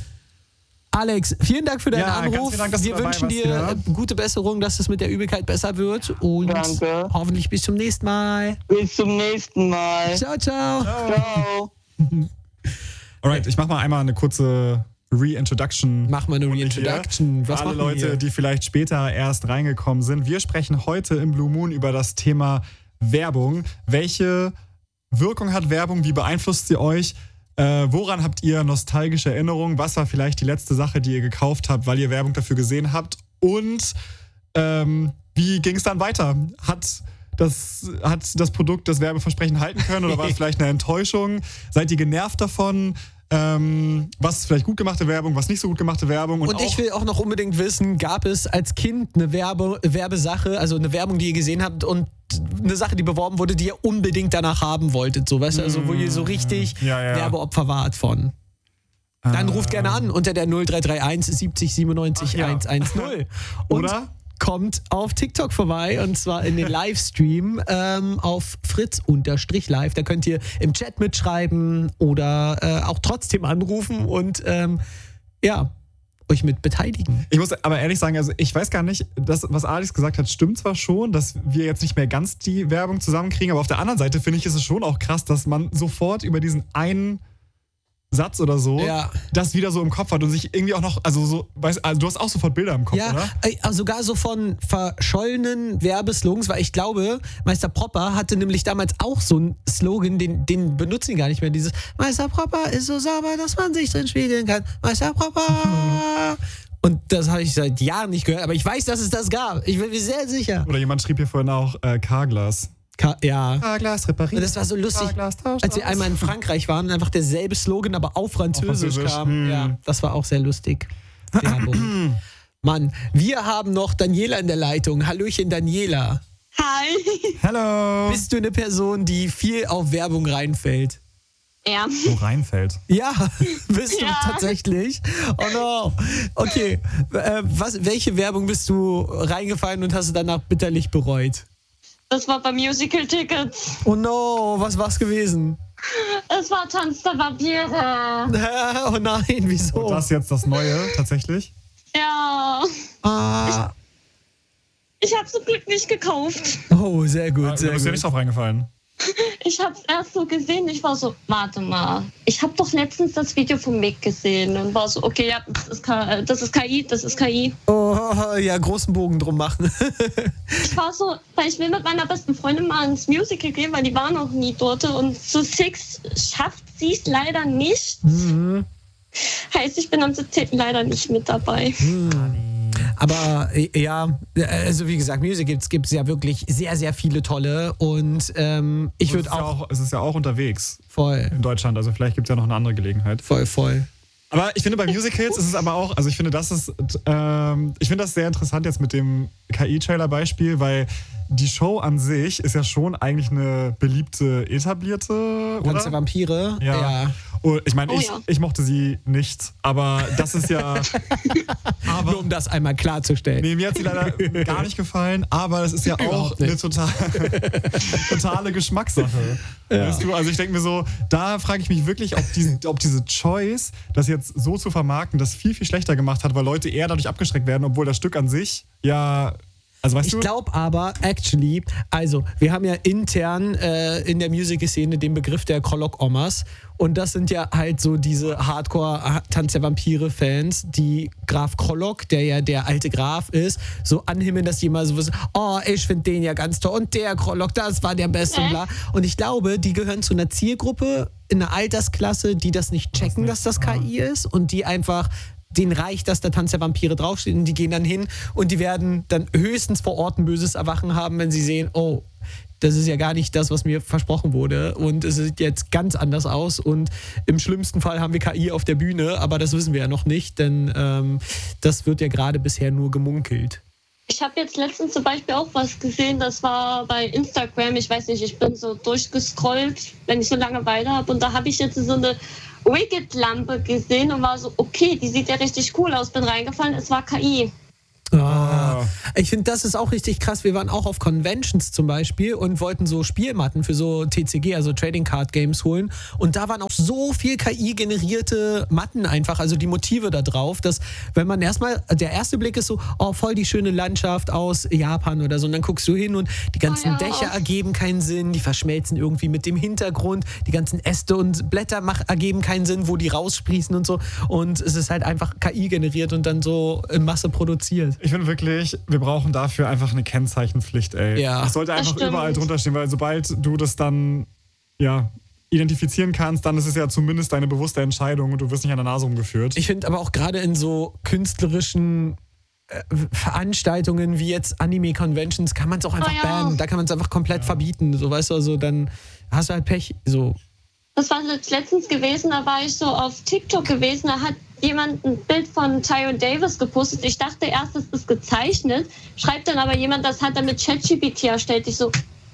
Alex, vielen Dank für deinen Ja, ganz Anruf. vielen Dank, dass du Wir dabei wünschen warst, dir ja. äh, gute Besserung, dass es mit der Übelkeit besser wird. Und Danke. hoffentlich bis zum nächsten Mal. Bis zum nächsten Mal. Ciao, ciao. Ciao. Alright, ich mach mal einmal eine kurze Reintroduction. Mach mal eine Reintroduction. Für Was alle machen wir Leute, hier? die vielleicht später erst reingekommen sind. Wir sprechen heute im Blue Moon über das Thema Werbung. Welche Wirkung hat Werbung? Wie beeinflusst sie euch? Äh, woran habt ihr nostalgische Erinnerungen? Was war vielleicht die letzte Sache, die ihr gekauft habt, weil ihr Werbung dafür gesehen habt? Und ähm, wie ging es dann weiter? Hat das, hat das Produkt das Werbeversprechen halten können oder war es vielleicht eine Enttäuschung? Seid ihr genervt davon? Ähm, was ist vielleicht gut gemachte Werbung, was nicht so gut gemachte Werbung? Und, Und ich auch, will auch noch unbedingt wissen, gab es als Kind eine Werbe, Werbesache, also eine Werbung, die ihr gesehen habt und eine Sache, die beworben wurde, die ihr unbedingt danach haben wolltet, so, weißt du, also wo ihr so richtig Ja, ja. Werbeopfer wart von. Dann ruft gerne an unter der null drei drei eins siebzig siebenundneunzig Ach ja. hundertzehn. Und Oder? kommt auf TikTok vorbei und zwar in den Livestream ähm, auf Fritz-Live. Da könnt ihr im Chat mitschreiben oder äh, auch trotzdem anrufen und ähm, ja, euch mit beteiligen. Ich muss aber ehrlich sagen, also ich weiß gar nicht, das, was Alex gesagt hat, stimmt zwar schon, dass wir jetzt nicht mehr ganz die Werbung zusammenkriegen, aber auf der anderen Seite finde ich, ist es schon auch krass, dass man sofort über diesen einen Satz oder so Ja. das wieder so im Kopf hat und sich irgendwie auch noch, also so, weißt, also du hast auch sofort Bilder im Kopf, Ja, oder? äh, also sogar so von verschollenen Werbeslogans, weil ich glaube, Meister Propper hatte nämlich damals auch so einen Slogan, den, den benutzen die gar nicht mehr. Dieses Meister Propper ist so sauber, dass man sich drin spiegeln kann. Meister Propper. Und das habe ich seit Jahren nicht gehört, aber ich weiß, dass es das gab. Ich bin mir sehr sicher. Oder jemand schrieb hier vorhin auch äh, Carglass. Ka- ja. Carglass repariert. Und das war so lustig, Carglass tauscht als wir aus. einmal in Frankreich waren und einfach derselbe Slogan, aber auf Französisch, Französisch, kam. hm. Ja, das war auch sehr lustig. Werbung. Mann, wir haben noch Daniela in der Leitung. Hallöchen, Daniela. Hi. Hello! Bist du eine Person, die viel auf Werbung reinfällt? Ja. Wo reinfällt. Ja, bist du Ja. tatsächlich? Oh no. Okay, äh, was, welche Werbung bist du reingefallen und hast du danach bitterlich bereut? Das war bei Musical Tickets. Oh no, was war's gewesen? Es war Tanz der Vampire. Oh nein, wieso? Und das jetzt das Neue, tatsächlich? Ja. Ah. Ich habe zum Glück nicht gekauft. Oh, sehr gut, Da sehr bist du ja gut. nicht drauf reingefallen. Ich habe es erst so gesehen. Ich war so, warte mal. Ich habe doch letztens das Video von Mick gesehen und war so, okay, ja, das ist, K- das ist K I, das ist K I. Oh, ja, großen Bogen drum machen. Ich war so, weil ich will mit meiner besten Freundin mal ins Musical gehen, weil die war noch nie dort. Und zu Six schafft sie es leider nicht. Mhm. Heißt, ich bin am siebzehnten leider nicht mit dabei. Aber äh, ja, also wie gesagt, Music gibt es ja wirklich sehr, sehr viele tolle und ähm, ich Und es würde ist ja auch, auch. Es ist ja auch unterwegs voll, in Deutschland, also vielleicht gibt es ja noch eine andere Gelegenheit. voll, voll. Aber ich finde, bei Musicals ist es aber auch, also ich finde, das ist, ähm, ich finde das sehr interessant jetzt mit dem K I-Trailer-Beispiel, weil die Show an sich ist ja schon eigentlich eine beliebte, etablierte, Tanz der oder? Vampire, Ja. ja. Und ich meine, Oh ich, ja. ich mochte sie nicht, aber das ist ja. aber, Nur um das einmal klarzustellen. Nee, mir hat sie leider gar nicht gefallen, aber es ist ja auch Überhaupt nicht. eine total, totale Geschmackssache. Weißt du? Also ich denke mir so, da frage ich mich wirklich, ob diese, ob diese Choice, das jetzt so zu vermarkten, das viel, viel schlechter gemacht hat, weil Leute eher dadurch abgeschreckt werden, obwohl das Stück an sich ja. Also weißt Ich du? glaube aber, actually, also wir haben ja intern äh, in der Musical-Szene den Begriff der Krolok-Omas und das sind ja halt so diese Hardcore-Tanz der Vampire-Fans, die Graf Krolok, der ja der alte Graf ist, so anhimmeln, dass die immer so wissen, oh, ich finde den ja ganz toll und der Krolok, das war der Beste und bla. Und ich glaube, die gehören zu einer Zielgruppe in einer Altersklasse, die das nicht checken, dass das K I ist und die einfach denen reicht, dass der Tanz der Vampire draufsteht und die gehen dann hin und die werden dann höchstens vor Ort ein böses Erwachen haben, wenn sie sehen, oh, das ist ja gar nicht das, was mir versprochen wurde und es sieht jetzt ganz anders aus und im schlimmsten Fall haben wir K I auf der Bühne, aber das wissen wir ja noch nicht, denn ähm, das wird ja gerade bisher nur gemunkelt. Ich habe jetzt letztens zum Beispiel auch was gesehen, das war bei Instagram, ich weiß nicht, ich bin so durchgescrollt, wenn ich so Langeweile habe und da habe ich jetzt so eine Wicked-Lampe gesehen und war so, okay, die sieht ja richtig cool aus, bin reingefallen, es war K I. Oh. Ich finde, das ist auch richtig krass. Wir waren auch auf Conventions zum Beispiel und wollten so Spielmatten für so T C G, also Trading Card Games holen. Und da waren auch so viel K I-generierte Matten einfach, also die Motive da drauf, dass wenn man erstmal, der erste Blick ist so, oh, voll die schöne Landschaft aus Japan oder so. Und dann guckst du hin und die ganzen oh ja. Dächer ergeben keinen Sinn, die verschmelzen irgendwie mit dem Hintergrund, die ganzen Äste und Blätter mach, ergeben keinen Sinn, wo die raussprießen und so. Und es ist halt einfach K I generiert und dann so in Masse produziert. Ich finde wirklich, wir brauchen dafür einfach eine Kennzeichenpflicht, ey. Ja. Das sollte einfach das überall drunter stehen, weil sobald du das dann, ja, identifizieren kannst, dann ist es ja zumindest deine bewusste Entscheidung und du wirst nicht an der Nase rumgeführt. Ich finde aber auch gerade in so künstlerischen äh, Veranstaltungen wie jetzt Anime-Conventions kann man es auch einfach oh ja. bannen. Da kann man es einfach komplett ja. verbieten. So, weißt du, also dann hast du halt Pech. So. Das war jetzt letztens gewesen, da war ich so auf TikTok gewesen, da hat jemand ein Bild von Tyron Davis gepostet. Ich dachte erst, das ist gezeichnet. Schreibt dann aber jemand, das hat er mit ChatGPT erstellt. Ich so...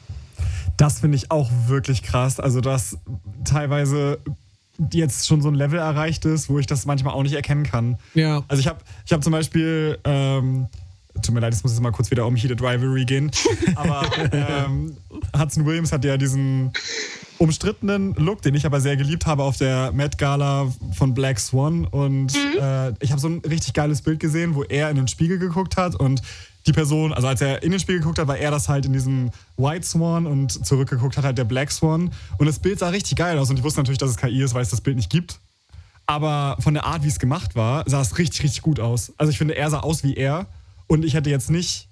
Das finde ich auch wirklich krass. Also, dass teilweise jetzt schon so ein Level erreicht ist, wo ich das manchmal auch nicht erkennen kann. Ja. Also, ich habe ich hab zum Beispiel... Ähm, tut mir leid, jetzt muss ich mal kurz wieder um Heated Rivalry gehen. Aber ähm, Hudson Williams hat ja diesen umstrittenen Look, den ich aber sehr geliebt habe auf der Met Gala von Black Swan. Und mhm. äh, ich habe so ein richtig geiles Bild gesehen, wo er in den Spiegel geguckt hat und die Person, also als er in den Spiegel geguckt hat, war er das halt in diesem White Swan und zurückgeguckt hat halt der Black Swan. Und das Bild sah richtig geil aus und ich wusste natürlich, dass es K I ist, weil es das Bild nicht gibt. Aber von der Art, wie es gemacht war, sah es richtig, richtig gut aus. Also ich finde, er sah aus wie er. Und ich hätte jetzt nicht,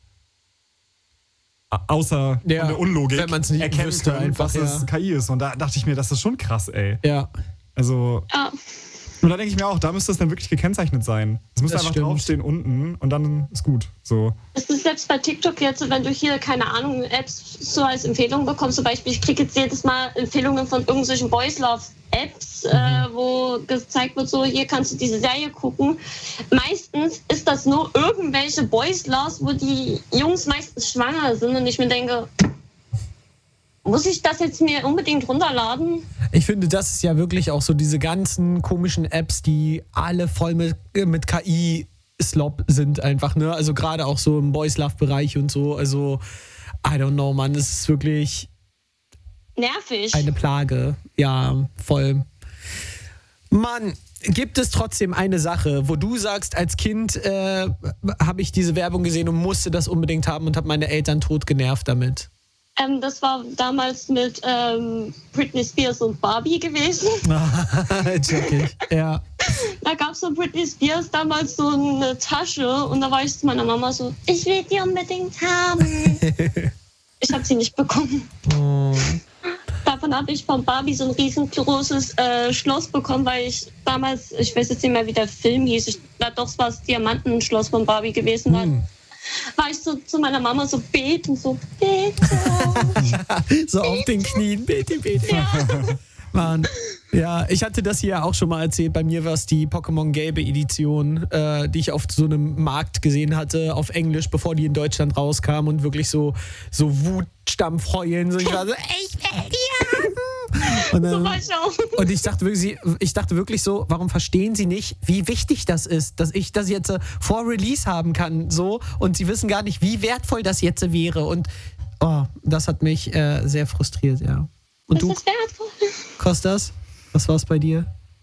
außer ja, von der Unlogik, wenn man's nicht erkennen wüsste, können, einfach, was ja. es K I ist. Und da dachte ich mir, das ist schon krass, ey. Ja. Also, ja. Und da denke ich mir auch, da müsste es dann wirklich gekennzeichnet sein. Es müsste Das einfach stimmt. draufstehen unten und dann ist gut. So. Es ist selbst bei TikTok jetzt, wenn du hier, keine Ahnung, Apps so als Empfehlung bekommst, zum Beispiel, ich kriege jetzt jedes Mal Empfehlungen von irgendwelchen Boys Love Apps, mhm. äh, wo gezeigt wird, so, hier kannst du diese Serie gucken. Meistens ist das nur irgendwelche Boys Loves, wo die Jungs meistens schwanger sind und ich mir denke, muss ich das jetzt mir unbedingt runterladen? Ich finde, das ist ja wirklich auch so diese ganzen komischen Apps, die alle voll mit, mit K I-Slop sind einfach, ne? Also gerade auch so im Boys-Love-Bereich und so. Also, I don't know, Mann, das ist wirklich nervig. Eine Plage. Ja, voll. Mann, gibt es trotzdem eine Sache, wo du sagst, als Kind äh, habe ich diese Werbung gesehen und musste das unbedingt haben und habe meine Eltern tot genervt damit? Ähm, das war damals mit ähm, Britney Spears und Barbie gewesen. Check ich. Ja. Da gab es von Britney Spears damals so eine Tasche und da war ich zu meiner Mama so, ich will die unbedingt haben. Ich habe sie nicht bekommen. Oh. Davon habe ich von Barbie so ein riesengroßes äh, Schloss bekommen, weil ich damals, ich weiß jetzt nicht mehr, wie der Film hieß, ich, na doch, es war das Diamantenschloss von Barbie gewesen. Hm. War ich so zu meiner Mama so beten, so bitte. So auf den Knien, bitte, bitte. Ja. Mann. Ja, ich hatte das hier auch schon mal erzählt. Bei mir war es die Pokémon Gelbe Edition, äh, die ich auf so einem Markt gesehen hatte, auf Englisch, bevor die in Deutschland rauskam und wirklich so, so Wutstampf heulen. So, ich war so, ich will die haben. Und, ähm, so war ich auch. Und ich dachte, wirklich, ich dachte wirklich so, warum verstehen sie nicht, wie wichtig das ist, dass ich das jetzt äh, vor Release haben kann, so, und sie wissen gar nicht, wie wertvoll das jetzt wäre. Und oh, das hat mich äh, sehr frustriert, ja. Und das du, ist wertvoll. Kostas, was war's bei dir?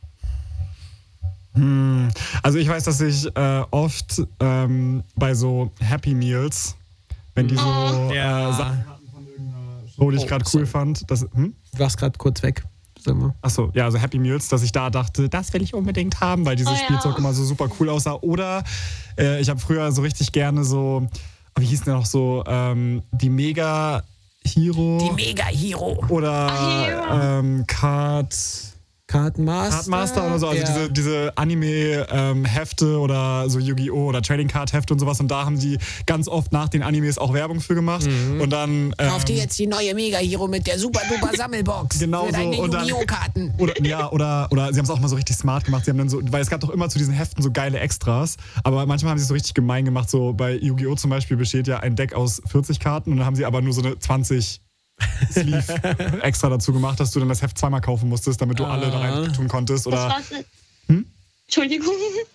Hm. Also ich weiß, dass ich äh, oft ähm, bei so Happy Meals, wenn die so Oh. Ja. äh, Sachen hatten von irgendeiner Show, die ich Oh, gerade cool sorry. fand. Das, hm? Du warst gerade kurz weg. Sag mal. Achso, ja, also Happy Meals, dass ich da dachte, das will ich unbedingt haben, weil dieses Oh, ja. Spielzeug immer so super cool aussah. Oder äh, ich habe früher so richtig gerne so, wie hieß denn noch so, ähm, die Mega Hero Die Mega-Hero. oder Ach, Hero. ähm, Card, Kartenmaster. Kartenmaster oder so, also ja. diese, diese Anime-Hefte ähm, oder so Yu-Gi-Oh! Oder Trading Card-Hefte und sowas. Und da haben die ganz oft nach den Animes auch Werbung für gemacht. Mhm. Und dann. Ähm, Kauf dir jetzt die neue Mega-Hero mit der super-duper-Sammelbox. Genau für so. deine Und dann, Yu-Gi-Oh!-Karten. Oder, ja, oder, oder sie haben es auch mal so richtig smart gemacht. Sie haben dann so, weil es gab doch immer zu diesen Heften so geile Extras. Aber manchmal haben sie es so richtig gemein gemacht. So bei Yu-Gi-Oh! Zum Beispiel besteht ja ein Deck aus vierzig Karten und dann haben sie aber nur so eine zwanzig Sleeve extra dazu gemacht, dass du dann das Heft zweimal kaufen musstest, damit du ah. alle da rein tun konntest. Oder, das war's. Hm? Entschuldigung.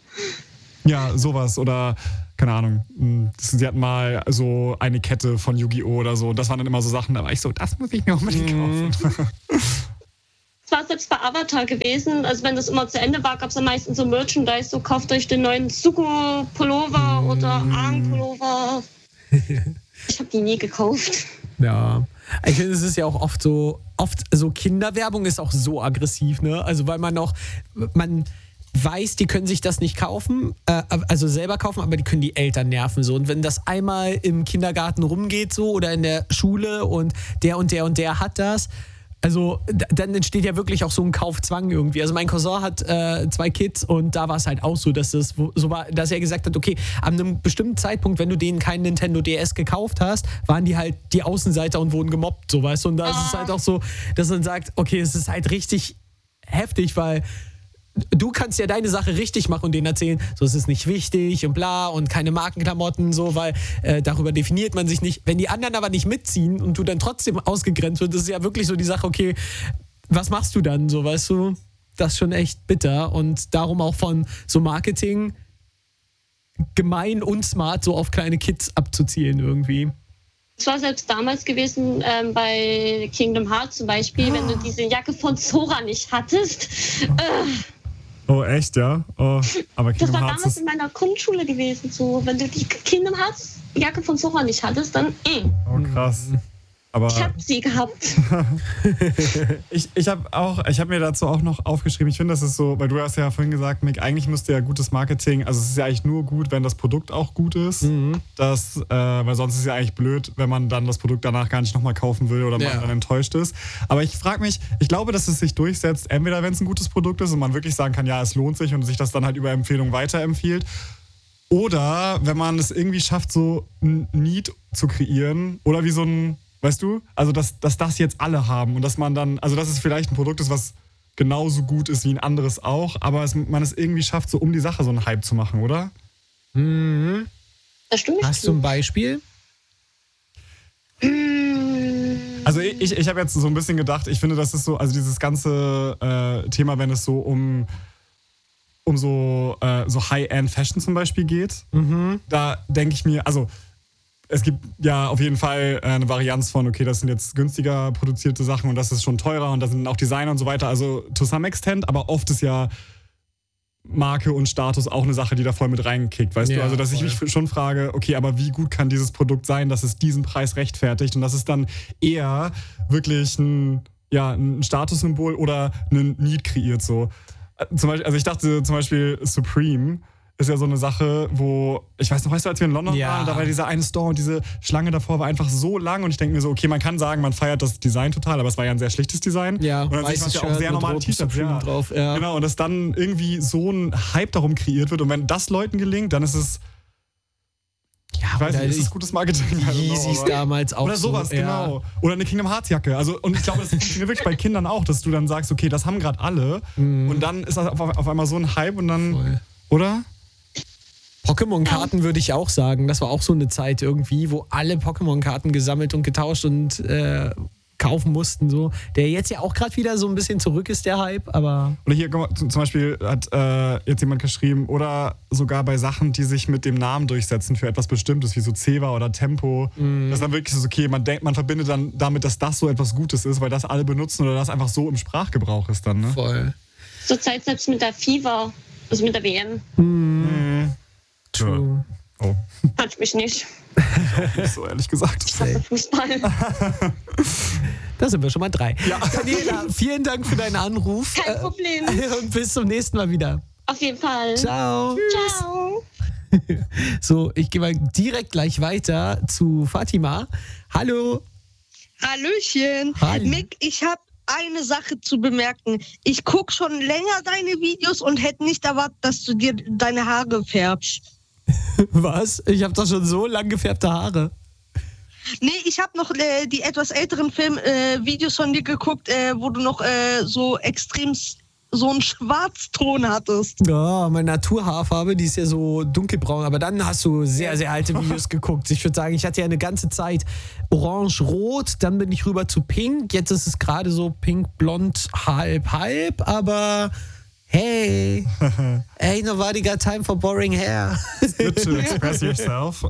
Ja, sowas. Oder, keine Ahnung. Sie hatten mal so eine Kette von Yu-Gi-Oh! Oder so. Und das waren dann immer so Sachen, da war ich so, das muss ich mir unbedingt kaufen. Das war selbst bei Avatar gewesen. Also wenn das immer zu Ende war, gab es am meisten so Merchandise. So kauft euch den neuen Zuko-Pullover mm. oder Aang-Pullover. Ich habe die nie gekauft. Ja, ich finde, es ist ja auch oft so, oft so Kinderwerbung ist auch so aggressiv, ne? Also weil man auch, man weiß, die können sich das nicht kaufen, äh, also selber kaufen, aber die können die Eltern nerven so. Und wenn das einmal im Kindergarten rumgeht so oder in der Schule und der und der und der hat das, also dann entsteht ja wirklich auch so ein Kaufzwang irgendwie. Also mein Cousin hat äh, zwei Kids und da war es halt auch so, dass es so war, dass er gesagt hat, okay, an einem bestimmten Zeitpunkt, wenn du denen keinen Nintendo D S gekauft hast, waren die halt die Außenseiter und wurden gemobbt, so weißt du. Und da ist es halt auch so, dass man sagt, okay, es ist halt richtig heftig, weil du kannst ja deine Sache richtig machen und denen erzählen, so ist es nicht wichtig und bla und keine Markenklamotten, so, weil äh, darüber definiert man sich nicht. Wenn die anderen aber nicht mitziehen und du dann trotzdem ausgegrenzt wirst, ist ja wirklich so die Sache, okay, was machst du dann, so, weißt du? Das ist schon echt bitter und darum auch von so Marketing gemein und smart so auf kleine Kids abzuzielen irgendwie. Es war selbst damals gewesen ähm, bei Kingdom Hearts zum Beispiel, oh. wenn du diese Jacke von Sora nicht hattest. Äh, Oh, echt, ja? Oh, aber das war Hearts damals in meiner Grundschule gewesen. So, wenn du die Kingdom Hearts Jacke von Sora nicht hattest, dann eh. Oh, krass. Aber ich hab sie gehabt. ich ich habe auch, ich habe mir dazu auch noch aufgeschrieben, ich finde, das ist so, weil du hast ja vorhin gesagt, Mick, eigentlich müsste ja gutes Marketing, also es ist ja eigentlich nur gut, wenn das Produkt auch gut ist, mhm. das, äh, weil sonst ist es ja eigentlich blöd, wenn man dann das Produkt danach gar nicht nochmal kaufen will oder ja. man dann enttäuscht ist. Aber ich frage mich, ich glaube, dass es sich durchsetzt, entweder wenn es ein gutes Produkt ist und man wirklich sagen kann, ja, es lohnt sich und sich das dann halt über Empfehlung weiterempfiehlt, oder wenn man es irgendwie schafft, so ein Need zu kreieren oder wie so ein weißt du? Also, dass, dass das jetzt alle haben und dass man dann, also dass es vielleicht ein Produkt ist, was genauso gut ist wie ein anderes auch, aber es, man es irgendwie schafft, so um die Sache so einen Hype zu machen, oder? Mhm. Das stimmt. Hast du ein Beispiel? Also ich, ich habe jetzt so ein bisschen gedacht, ich finde, das ist so, also dieses ganze äh, Thema, wenn es so um um so, äh, so High-End-Fashion zum Beispiel geht, mhm. da denke ich mir, also es gibt ja auf jeden Fall eine Varianz von, okay, das sind jetzt günstiger produzierte Sachen und das ist schon teurer und da sind auch Designer und so weiter. Also to some extent, aber oft ist ja Marke und Status auch eine Sache, die da voll mit reinkickt, weißt ja, du? Also, dass voll. Ich mich schon frage, okay, aber wie gut kann dieses Produkt sein, dass es diesen Preis rechtfertigt und das ist dann eher wirklich ein, ja, ein Statussymbol oder einen Need kreiert so. Zum Beispiel, also ich dachte zum Beispiel Supreme ist ja so eine Sache, wo, ich weiß noch, weißt du, als wir in London ja. waren, da war dieser eine Store und diese Schlange davor war einfach so lang und ich denke mir so, okay, man kann sagen, man feiert das Design total, aber es war ja ein sehr schlichtes Design. Ja, und dann sieht man ja auch sehr normale T-Shirts ja. drauf. Ja. Genau, und dass dann irgendwie so ein Hype darum kreiert wird und wenn das Leuten gelingt, dann ist es, ja, ich weiß nicht, ist es gutes Marketing? Yeezys damals auch oder sowas, so, genau. Ja. Oder eine Kingdom Hearts Jacke. Also, und ich glaube, das funktioniert wirklich bei Kindern auch, dass du dann sagst, okay, das haben gerade alle mhm. und dann ist das auf, auf einmal so ein Hype und dann, voll. Oder? Pokémon-Karten würde ich auch sagen. Das war auch so eine Zeit irgendwie, wo alle Pokémon-Karten gesammelt und getauscht und äh, kaufen mussten. So. Der jetzt ja auch gerade wieder so ein bisschen zurück ist, der Hype, aber... Oder hier zum Beispiel hat äh, jetzt jemand geschrieben, oder sogar bei Sachen, die sich mit dem Namen durchsetzen für etwas Bestimmtes, wie so Zewa oder Tempo. Mm. Das ist dann wirklich so, okay, man denkt, man verbindet dann damit, dass das so etwas Gutes ist, weil das alle benutzen oder das einfach so im Sprachgebrauch ist dann, ne? Voll. Zur Zeit selbst mit der FIFA, also mit der W M. Mm. Mm. True. Oh. Hat mich nicht. Nicht so ehrlich gesagt. Ich hasse Fußball. Da sind wir schon mal drei. Ja. Daniela, vielen Dank für deinen Anruf. Kein Problem. Und bis zum nächsten Mal wieder. Auf jeden Fall. Ciao. Tschüss. Ciao. So, ich gehe mal direkt gleich weiter zu Fatima. Hallo. Hallöchen. Hallo. Mick, ich habe eine Sache zu bemerken. Ich gucke schon länger deine Videos und hätte nicht erwartet, dass du dir deine Haare färbst. Was? Ich habe doch schon so lang gefärbte Haare. Nee, ich habe noch äh, die etwas älteren Film-Videos äh, von dir geguckt, äh, wo du noch äh, so extrem so einen Schwarzton hattest. Ja, meine Naturhaarfarbe, die ist ja so dunkelbraun. Aber dann hast du sehr, sehr alte Videos geguckt. Ich würde sagen, ich hatte ja eine ganze Zeit orange-rot, dann bin ich rüber zu pink. Jetzt ist es gerade so pink-blond, halb-halb. Aber hey, ain't nobody got time for boring hair. It's good to express yourself.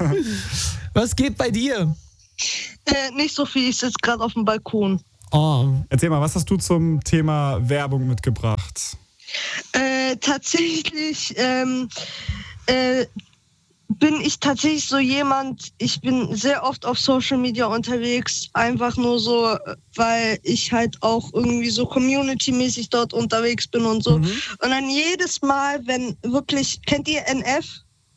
Was geht bei dir? Äh, nicht so viel, ich sitze gerade auf dem Balkon. Oh. Erzähl mal, was hast du zum Thema Werbung mitgebracht? Äh, tatsächlich ähm, äh, bin ich tatsächlich so jemand, ich bin sehr oft auf Social Media unterwegs, einfach nur so, weil ich halt auch irgendwie so community-mäßig dort unterwegs bin und so. Mhm. Und dann jedes Mal, wenn wirklich, kennt ihr N F?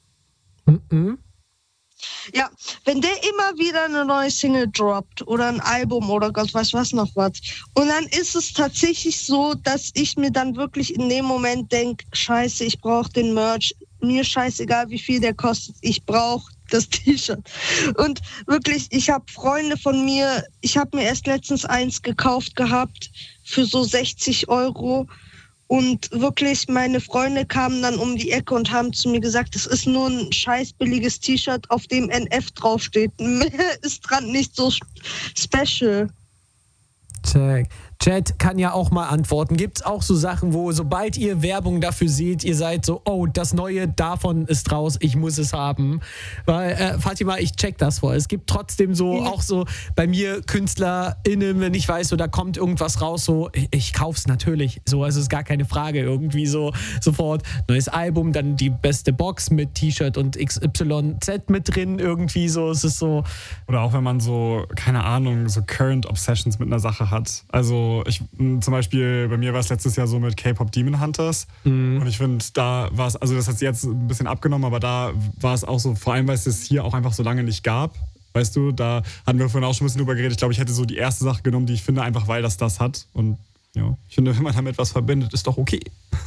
Mhm. Ja, wenn der immer wieder eine neue Single droppt oder ein Album oder Gott weiß was noch was. Und dann ist es tatsächlich so, dass ich mir dann wirklich in dem Moment denke, scheiße, ich brauche den Merch. Mir scheißegal, wie viel der kostet. Ich brauche das T-Shirt. Und wirklich, ich habe Freunde von mir, ich habe mir erst letztens eins gekauft gehabt für so sechzig Euro. Und wirklich, meine Freunde kamen dann um die Ecke und haben zu mir gesagt, das ist nur ein scheiß billiges T-Shirt, auf dem N F draufsteht. Mehr ist dran nicht so special. Check. Chat kann ja auch mal antworten. Gibt es auch so Sachen, wo sobald ihr Werbung dafür seht, ihr seid so, oh, das Neue davon ist raus, ich muss es haben. Weil, äh, Fatima, ich check das vor. Es gibt trotzdem so, mhm. auch so bei mir KünstlerInnen, wenn ich weiß, so da kommt irgendwas raus, so, ich, ich kauf's natürlich. So, es ist gar keine Frage. Irgendwie so sofort neues Album, dann die beste Box mit T-Shirt und X Y Z mit drin, irgendwie so. Es ist so. Oder auch wenn man so, keine Ahnung, so Current Obsessions mit einer Sache hat. Also ich, zum Beispiel, bei mir war es letztes Jahr so mit K-Pop Demon Hunters. Mhm. Und ich finde, da war es, also das hat jetzt ein bisschen abgenommen, aber da war es auch so, vor allem, weil es es hier auch einfach so lange nicht gab. Weißt du, da hatten wir vorhin auch schon ein bisschen drüber geredet. Ich glaube, ich hätte so die erste Sache genommen, die ich finde, einfach weil das das hat. Und ja, ich finde, wenn man damit was verbindet, ist doch okay.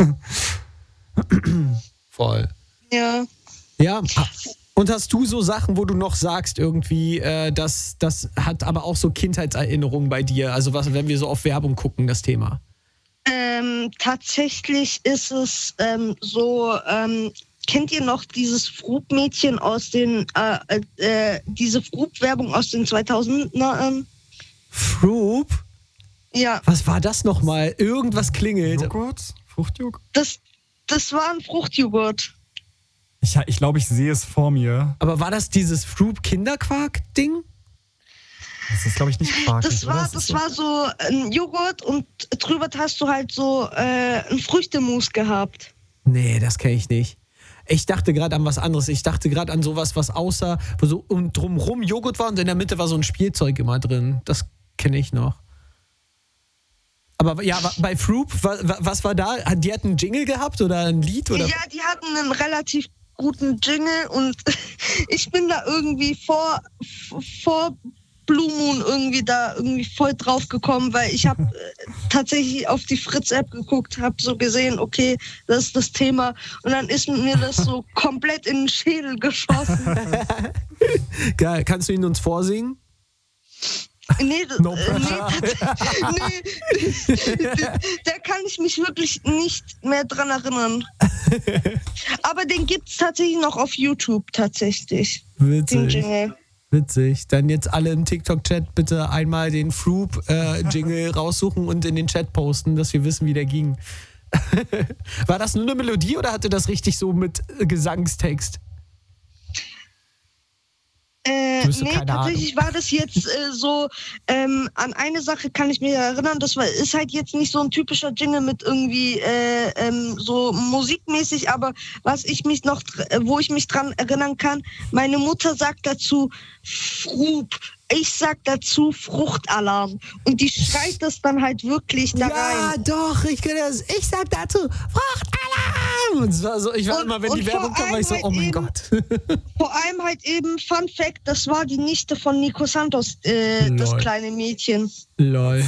Voll. Ja. Ja. Und hast du so Sachen, wo du noch sagst, irgendwie, äh, das, das hat aber auch so Kindheitserinnerungen bei dir? Also was, wenn wir so auf Werbung gucken, das Thema. Ähm, tatsächlich ist es ähm, so, ähm, kennt ihr noch dieses Froop-Mädchen aus den, äh, äh, diese Froop-Werbung aus den zweitausendern? Froop? Ja. Was war das nochmal? Irgendwas klingelt. Joghurt? Fruchtjoghurt? Das, das war ein Fruchtjoghurt. Ich, ich glaube, ich sehe es vor mir. Aber war das dieses Froop-Kinderquark-Ding? Das ist, glaube ich, nicht Quark. Das war, das so war so ein Joghurt und drüber hast du halt so äh, ein Früchtemus gehabt. Nee, das kenne ich nicht. Ich dachte gerade an was anderes. Ich dachte gerade an sowas, was außer, wo so um, drumrum Joghurt war und in der Mitte war so ein Spielzeug immer drin. Das kenne ich noch. Aber ja, bei Froop, was war da? Die hatten einen Jingle gehabt oder ein Lied? Oder? Ja, die hatten einen relativ guten Jingle und ich bin da irgendwie vor, vor Blue Moon irgendwie da irgendwie voll drauf gekommen, weil ich habe äh, tatsächlich auf die Fritz-App geguckt, habe so gesehen, okay, das ist das Thema und dann ist mir das so komplett in den Schädel geschossen. Geil, kannst du ihn uns vorsingen? Nee, no äh, nee, nee, da kann ich mich wirklich nicht mehr dran erinnern. Aber den gibt es tatsächlich noch auf YouTube, tatsächlich. Witzig. Witzig. Dann jetzt alle im TikTok-Chat bitte einmal den Froop-Jingle äh, raussuchen und in den Chat posten, dass wir wissen, wie der ging. War das nur eine Melodie oder hatte das richtig so mit Gesangstext? Äh, nee, tatsächlich Ahnung. War das jetzt äh, so, ähm, an eine Sache kann ich mich erinnern, das war, ist halt jetzt nicht so ein typischer Jingle mit irgendwie äh, ähm, so musikmäßig, aber was ich mich noch, wo ich mich dran erinnern kann, meine Mutter sagt dazu, Froop, ich sag dazu Fruchtalarm. Und die schreit das dann halt wirklich da Ja, rein. doch, ich kenne das. Ich sag dazu, Fruchtalarm! Und so, also ich war Und- immer, wenn und die Werbung vor kam, war ich so, allem oh mein halt Gott. Vor allem halt eben, Fun Fact, das war die Nichte von Nico Santos, äh, das Lol. kleine Mädchen. Lol.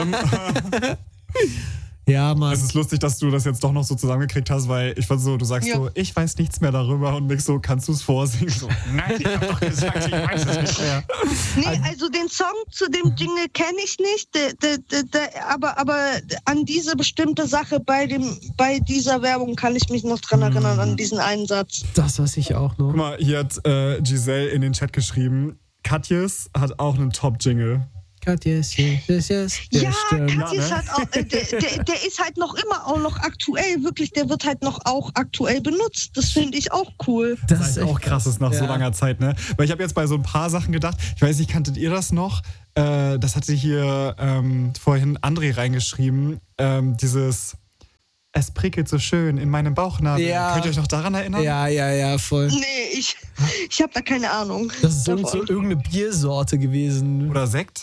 Ja, Mann. Es ist lustig, dass du das jetzt doch noch so zusammengekriegt hast, weil ich fand so, du sagst Ja. so, ich weiß nichts mehr darüber und Nick so, kannst du es vorsingen? So, nein, ich hab doch gesagt, ich weiß es nicht mehr. Nee, also den Song zu dem Jingle kenne ich nicht, de, de, de, de, aber, aber an diese bestimmte Sache bei, dem, bei dieser Werbung kann ich mich noch dran erinnern, an diesen einen Satz. Das weiß ich auch noch. Guck mal, hier hat äh, Giselle in den Chat geschrieben, Katjes hat auch einen Top-Jingle. Katjes, yes, yes, yes. Ja, stimmt. Katjes Ja, ne? hat auch, äh, der, der, der ist halt noch immer auch noch aktuell, wirklich, der wird halt noch auch aktuell benutzt. Das finde ich auch cool. Das Das ist ist auch echt krass ist nach so Ja. langer Zeit, ne? Weil ich habe jetzt bei so ein paar Sachen gedacht, ich weiß nicht, kanntet ihr das noch? Äh, das hatte hier ähm, vorhin André reingeschrieben, ähm, dieses Es prickelt so schön in meinem Bauchnabel. Ja. Könnt ihr euch noch daran erinnern? Ja, ja, ja, voll. Nee, ich, ich habe da keine Ahnung. Das ist irgend davon. so irgendeine Biersorte gewesen. Oder Sekt?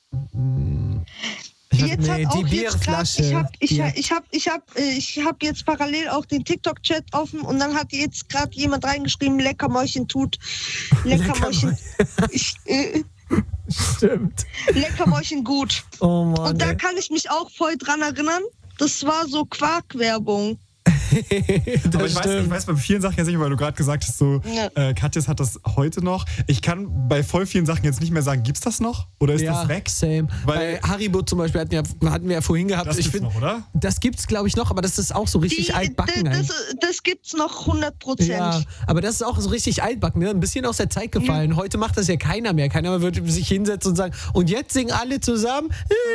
Jetzt Nee, hat die auch jetzt grad, Bierflasche. ich habe ich, Die- ich hab, ich hab, äh, ich hab jetzt parallel auch den TikTok-Chat offen und dann hat jetzt gerade jemand reingeschrieben, Leckermäulchen tut. Leckermäulchen. ich, äh, Stimmt. Leckermäulchen gut. Oh Mann. Und da ey. kann ich mich auch voll dran erinnern. Das war so Quark-Werbung. Das Aber ich weiß, ich weiß bei vielen Sachen jetzt nicht, weil du gerade gesagt hast, so, Ja. äh, Katjes hat das heute noch. Ich kann bei voll vielen Sachen jetzt nicht mehr sagen, gibt's das noch? Oder ist ja, das weg? same. Weil- Bei Haribo zum Beispiel hatten, ja, hatten wir ja vorhin gehabt. Das ich gibt's find, noch, oder? Das gibt's, glaube ich, noch, aber das ist auch so richtig Die, altbacken. d- eigentlich. das, das gibt's noch hundert Prozent. Ja, aber das ist auch so richtig altbacken, ne? Ein bisschen aus der Zeit gefallen. Heute macht das ja keiner mehr. Keiner wird sich hinsetzen und sagen, und jetzt singen alle zusammen.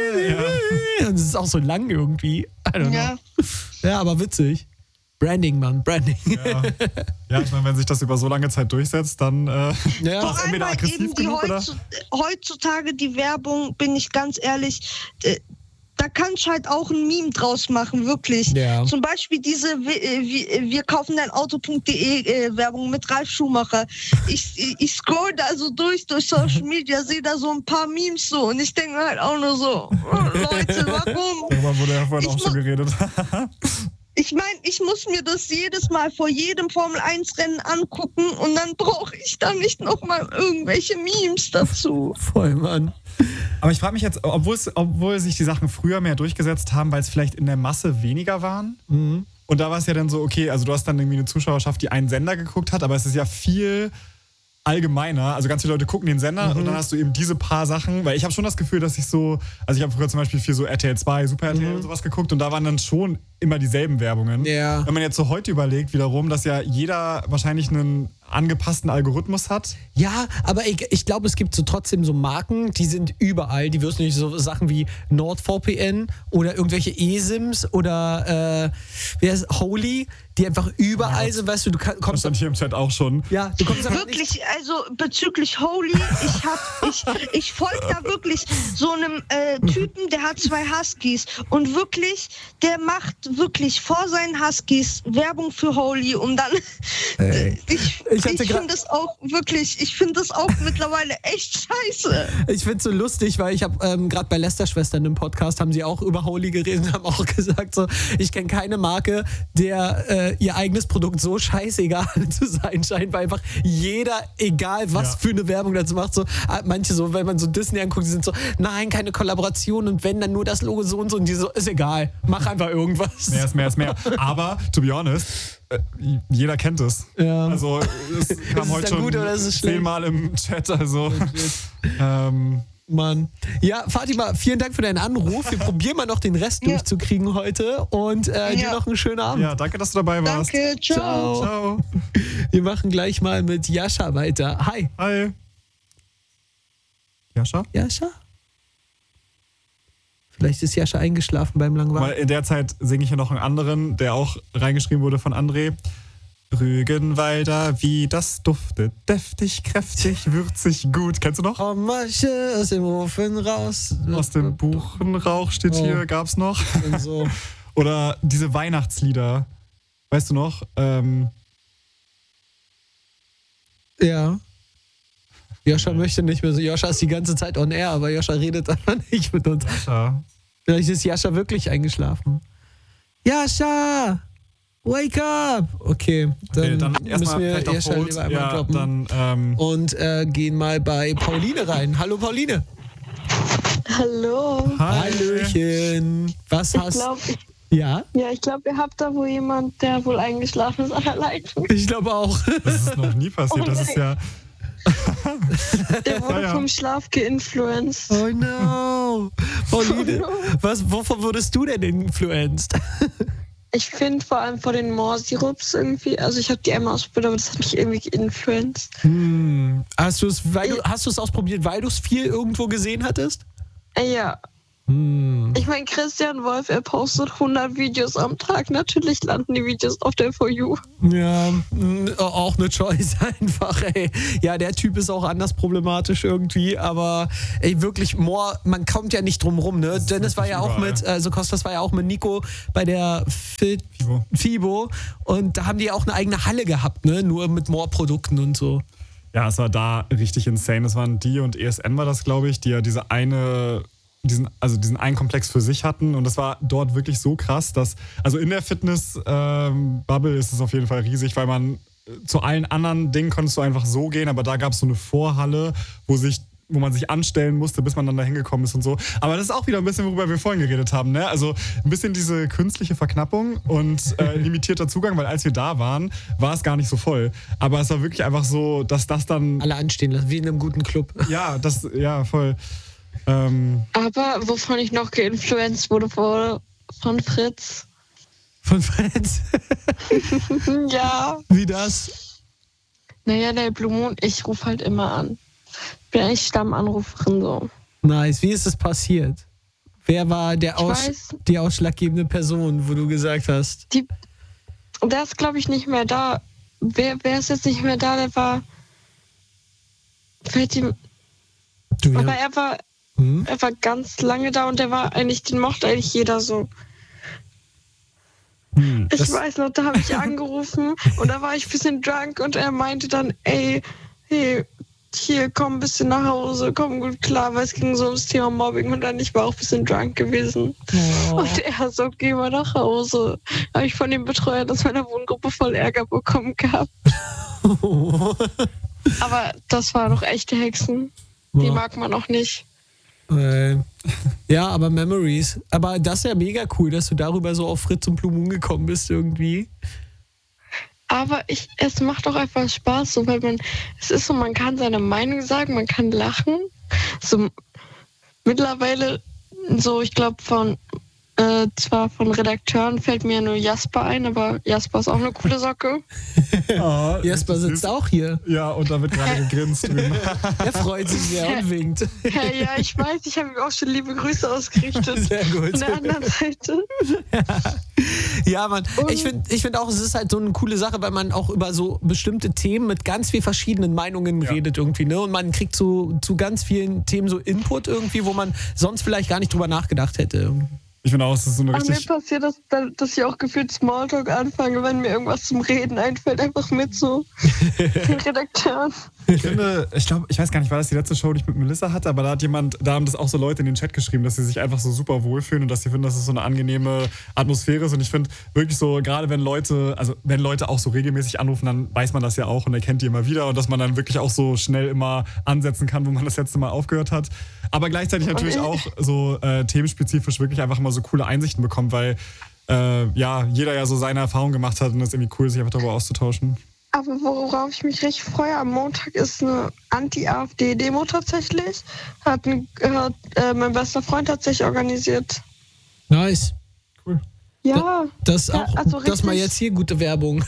Und es ist auch so lang irgendwie. I don't know. Ja. Ja, aber witzig. Branding, Mann, Branding. Ja, ja ich meine, wenn sich das über so lange Zeit durchsetzt, dann äh, Ja. Vor ist allem entweder halt aggressiv eben die genug oder. heutzu- heutzutage die Werbung, bin ich ganz ehrlich, äh, da kannst du halt auch ein Meme draus machen, wirklich. Ja. Zum Beispiel diese Wir, äh, wir- wir kaufen dein Auto.de äh, Werbung mit Ralf Schumacher. Ich, ich, ich scroll da so durch, durch Social Media, sehe da so ein paar Memes so und ich denke halt auch nur so, oh, Leute, warum? Darüber wurde ja vorhin Ich auch schon mu- geredet. Ich meine, ich muss mir das jedes Mal vor jedem Formel eins Rennen angucken und dann brauche ich da nicht nochmal irgendwelche Memes dazu. Voll, Mann. Aber ich frage mich jetzt, obwohl, es, obwohl sich die Sachen früher mehr durchgesetzt haben, weil es vielleicht in der Masse weniger waren. Mhm. Und da war es ja dann so, okay, also du hast dann irgendwie eine Zuschauerschaft, die einen Sender geguckt hat, aber es ist ja viel allgemeiner. Also ganz viele Leute gucken den Sender Mhm. und dann hast du eben diese paar Sachen, weil ich habe schon das Gefühl, dass ich so, also ich habe früher zum Beispiel viel so R T L zwei, Super R T L und sowas geguckt und da waren dann schon immer dieselben Werbungen. Mhm. Ja. Wenn man jetzt so heute überlegt, wiederum, dass ja jeder wahrscheinlich einen angepassten Algorithmus hat. Ja, aber ich, ich glaube, es gibt so trotzdem so Marken, die sind überall. Die wirst du nicht so Sachen wie NordVPN oder irgendwelche eSIMs oder äh, wie heißt es, Holy, die einfach überall Ja. sind, weißt du, du kann, Das kommst stand hier im Chat auch schon. ja, du kommst einfach nicht. Wirklich, also bezüglich Holy, ich hab, ich, ich folge da wirklich so einem äh, Typen, der hat zwei Huskies und wirklich, der macht wirklich vor seinen Huskies Werbung für Holy und dann, Ey. ich, Ich hatte ich gra- finde das auch wirklich, ich finde das auch mittlerweile echt scheiße. Ich finde es so lustig, weil ich habe ähm, gerade bei Lester-Schwestern im Podcast, haben sie auch über Holy geredet und haben auch gesagt, so, ich kenne keine Marke, der äh, ihr eigenes Produkt so scheißegal zu sein scheint, weil einfach jeder, egal was Ja. für eine Werbung dazu macht, so, äh, manche so, wenn man so Disney anguckt, die sind so, nein, keine Kollaboration und wenn, dann nur das Logo so und so und die so, ist egal, mach einfach irgendwas. Mehr ist mehr ist mehr. Aber, to be honest, äh, jeder kennt es. Ja. Also, es kam es heute dann schon gut oder ist es schlecht? zehnmal im Chat. Also, ähm, Mann. Ja, Fatima, vielen Dank für deinen Anruf. Wir probieren mal noch den Rest Ja. durchzukriegen heute und äh, dir Ja. noch einen schönen Abend. ja, danke, dass du dabei warst. Danke, ciao. Ciao. Wir machen gleich mal mit Jascha weiter. Hi. Hi. Jascha? Jascha? Vielleicht ist Jascha eingeschlafen beim Weil Langweilen. in der Zeit singe ich hier noch einen anderen, der auch reingeschrieben wurde von André. Rügenwalder, wie das duftet. Deftig, kräftig, würzig, gut. Kennst du noch? Komm mal schön aus dem Ofen raus. Aus dem Buchenrauch steht Oh. hier, gab's noch. Und so. Oder diese Weihnachtslieder. Weißt du noch? Ähm, Ja. Joscha möchte nicht mehr so. Joscha ist die ganze Zeit on air, aber Joscha redet einfach nicht mit uns. Ja. Vielleicht ist Joscha wirklich eingeschlafen. Joscha! Wake up! Okay, dann, Okay, dann müssen erstmal wir vielleicht auf Joscha Hold. lieber einmal Ja, droppen. dann, ähm, Und äh, gehen mal bei Pauline rein. Hallo Pauline. Hallo. hi. Hallöchen. Was Ich hast glaube, Ja, ja, ich glaube, ihr habt da wohl jemand, der wohl eingeschlafen ist an der Leitung. ich glaube auch. Das ist noch nie passiert. Oh Das ist ja. Der wurde Ja, ja. vom Schlaf geinfluenced. Oh no. Pauline, was, wovon wurdest du denn influenced? Ich finde vor allem vor den Moorsirups irgendwie, also ich habe die einmal ausprobiert, aber das hat mich irgendwie geinfluenced. Hm. Hast du es weil du, hast du es ausprobiert, weil du es viel irgendwo gesehen hattest? Äh, Ja, Hm. ich meine, Christian Wolf, er postet hundert Videos am Tag. Natürlich landen die Videos auf der For You. Ja, mh, auch eine Choice einfach, ey. Ja, der Typ ist auch anders problematisch irgendwie, aber ey, wirklich, Moore, man kommt ja nicht drum rum, ne? Dennis war ja auch überall. mit, also Kostas war ja auch mit Nico bei der Fit Fibo. Fibo und da haben die ja auch eine eigene Halle gehabt, ne? Nur mit Moore-Produkten und so. Ja, es war da richtig insane. Es waren die und E S N war das, glaube ich, die ja diese eine, diesen, also diesen einen Komplex für sich hatten. Und das war dort wirklich so krass, dass, also in der Fitness-Bubble ist es auf jeden Fall riesig, weil man äh, zu allen anderen Dingen konntest du einfach so gehen, aber da gab es so eine Vorhalle, wo sich wo man sich anstellen musste, bis man dann da hingekommen ist und so. Aber das ist auch wieder ein bisschen, worüber wir vorhin geredet haben, ne? Also ein bisschen diese künstliche Verknappung und äh, limitierter Zugang, weil als wir da waren, war es gar nicht so voll. Aber es war wirklich einfach so, dass das dann, Alle anstehen lassen, wie in einem guten Club. ja, das, ja, voll. Ähm, Aber wovon ich noch geinfluenced wurde, wurde von Fritz. Von Friends. Ja. Wie das? Naja, der Blue Moon, ich rufe halt immer an. Ich bin eigentlich Stammanruferin so. Nice. Wie ist es passiert? Wer war der Ich Aus weiß. die ausschlaggebende Person, wo du gesagt hast? Die, der ist, glaube ich, nicht mehr da. Wer, wer ist jetzt nicht mehr da? Der war. Fällt ihm. Du, Aber ja. er war, Hm? er war ganz lange da und der war eigentlich, den mochte eigentlich jeder so. Hm, Ich das- weiß noch, da habe ich angerufen und da war ich ein bisschen drunk und er meinte dann, ey, hey, hier, komm ein bisschen nach Hause, komm gut klar, weil es ging so ums Thema Mobbing und dann ich war auch ein bisschen drunk gewesen. Oh. Und er so, geh mal nach Hause. Habe ich von dem Betreuer aus meiner Wohngruppe voll Ärger bekommen gehabt. Aber das waren doch echte Hexen. Die Ja. mag man auch nicht. Äh, ja, aber Memories. Aber das ist ja mega cool, dass du darüber so auf Fritz und Blue Moon gekommen bist irgendwie. Aber ich, es macht auch einfach Spaß, so, weil man, es ist so, man kann seine Meinung sagen, man kann lachen. So, mittlerweile, so, ich glaube, von, äh, zwar von Redakteuren fällt mir nur Jasper ein, aber Jasper ist auch eine coole Socke. oh, Jasper das sitzt ist- auch hier. Ja, und da wird gerade gegrinst drüben. Er freut sich sehr und winkt. Ja, ja, ich weiß, ich habe ihm auch schon liebe Grüße ausgerichtet. Sehr gut. Von der anderen Seite. Ja, Mann. Ich finde ich find auch, es ist halt so eine coole Sache, weil man auch über so bestimmte Themen mit ganz vielen verschiedenen Meinungen Ja. redet irgendwie, ne? Und man kriegt so zu ganz vielen Themen so Input irgendwie, wo man sonst vielleicht gar nicht drüber nachgedacht hätte. Ich finde auch, es ist so eine Aber mir richtig. passiert das, dass ich auch gefühlt Smalltalk anfange, wenn mir irgendwas zum Reden einfällt, einfach mit so den Redakteuren. Ich finde, ich glaube, ich weiß gar nicht, war das die letzte Show, die ich mit Melissa hatte, aber da hat jemand, da haben das auch so Leute in den Chat geschrieben, dass sie sich einfach so super wohlfühlen und dass sie finden, dass es so eine angenehme Atmosphäre ist. Und ich finde wirklich so, gerade wenn Leute, also wenn Leute auch so regelmäßig anrufen, dann weiß man das ja auch und erkennt die immer wieder und dass man dann wirklich auch so schnell immer ansetzen kann, wo man das letzte Mal aufgehört hat. Aber gleichzeitig natürlich auch so äh, themenspezifisch wirklich einfach mal so coole Einsichten bekommt, weil äh, ja, jeder ja so seine Erfahrung gemacht hat und es ist irgendwie cool, sich einfach darüber auszutauschen. Aber worauf ich mich richtig freue, am Montag ist eine Anti-AfD-Demo tatsächlich. Hat, ein, hat äh, mein bester Freund tatsächlich organisiert. Nice. Ja, Das Ja, auch, also das mal richtig- jetzt hier gute Werbung.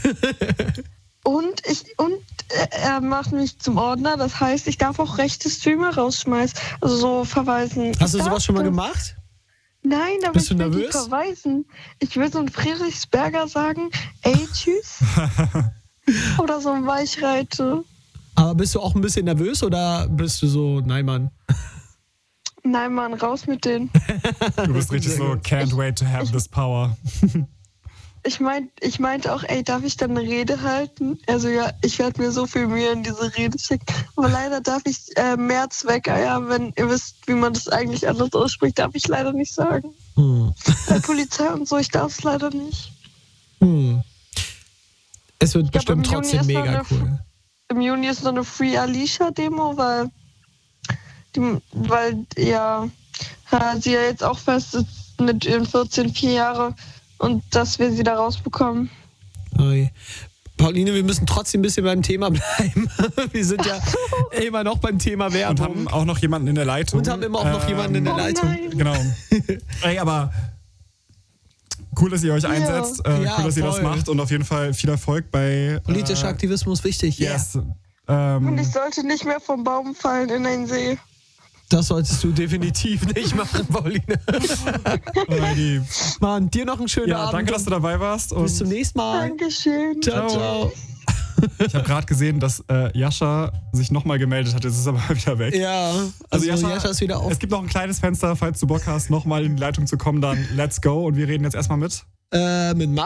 und, ich, und äh, er macht mich zum Ordner. Das heißt, ich darf auch rechte Streamer rausschmeißen. Also so verweisen. Hast du Ich sowas darf schon mal das. gemacht? Nein, aber Bist ich du will die nervös? verweisen. Ich will so ein Friedrichsberger sagen, ey, tschüss. Oder so ein Weichreite. Aber bist du auch ein bisschen nervös oder bist du so, nein, Mann? Nein, Mann, raus mit denen. Du bist richtig Sehr so, gut. can't wait to have this power. ich, meint, ich meinte auch, ey, darf ich dann eine Rede halten? Also ja, ich werde mir so viel Mühe in diese Rede schicken. Aber leider darf ich äh, Mehrzweckeier, wenn ihr wisst, wie man das eigentlich anders ausspricht, darf ich leider nicht sagen. Hm. Bei Polizei und so, ich darf es leider nicht. Hm. Es wird Ich glaub, bestimmt im Juni trotzdem ist noch mega eine- cool. Im Juni ist noch eine Free Alicia-Demo, weil, die, weil ja, ja, sie ja jetzt auch fest ist mit ihren vierzehn, vier Jahre und dass wir sie da rausbekommen. Oi. Pauline, wir müssen trotzdem ein bisschen beim Thema bleiben. Wir sind ja immer noch beim Thema Und Werbung. haben auch noch jemanden in der Leitung. Und haben immer auch noch jemanden in der Oh Leitung. nein. Genau. Ey, aber cool, dass ihr euch einsetzt. Äh, Ja, cool, dass ihr das voll. macht. Und auf jeden Fall viel Erfolg bei... Politischer äh, Aktivismus wichtig. Yes. Und Ähm, ich sollte nicht mehr vom Baum fallen in den See. Das solltest du definitiv nicht machen, Pauline. Alrighty. Mann, dir noch einen schönen ja, Abend. danke, dass du dabei warst. Und Bis zum nächsten Mal. Dankeschön. Ciao, ciao. ich habe gerade gesehen, dass äh, Jascha sich nochmal gemeldet hat. Jetzt ist er aber wieder weg. Ja, also, Jascha, ist wieder auf. Es gibt noch ein kleines Fenster, falls du Bock hast, nochmal in die Leitung zu kommen, dann let's go. Und wir reden jetzt erstmal mit... Äh, mit Marc.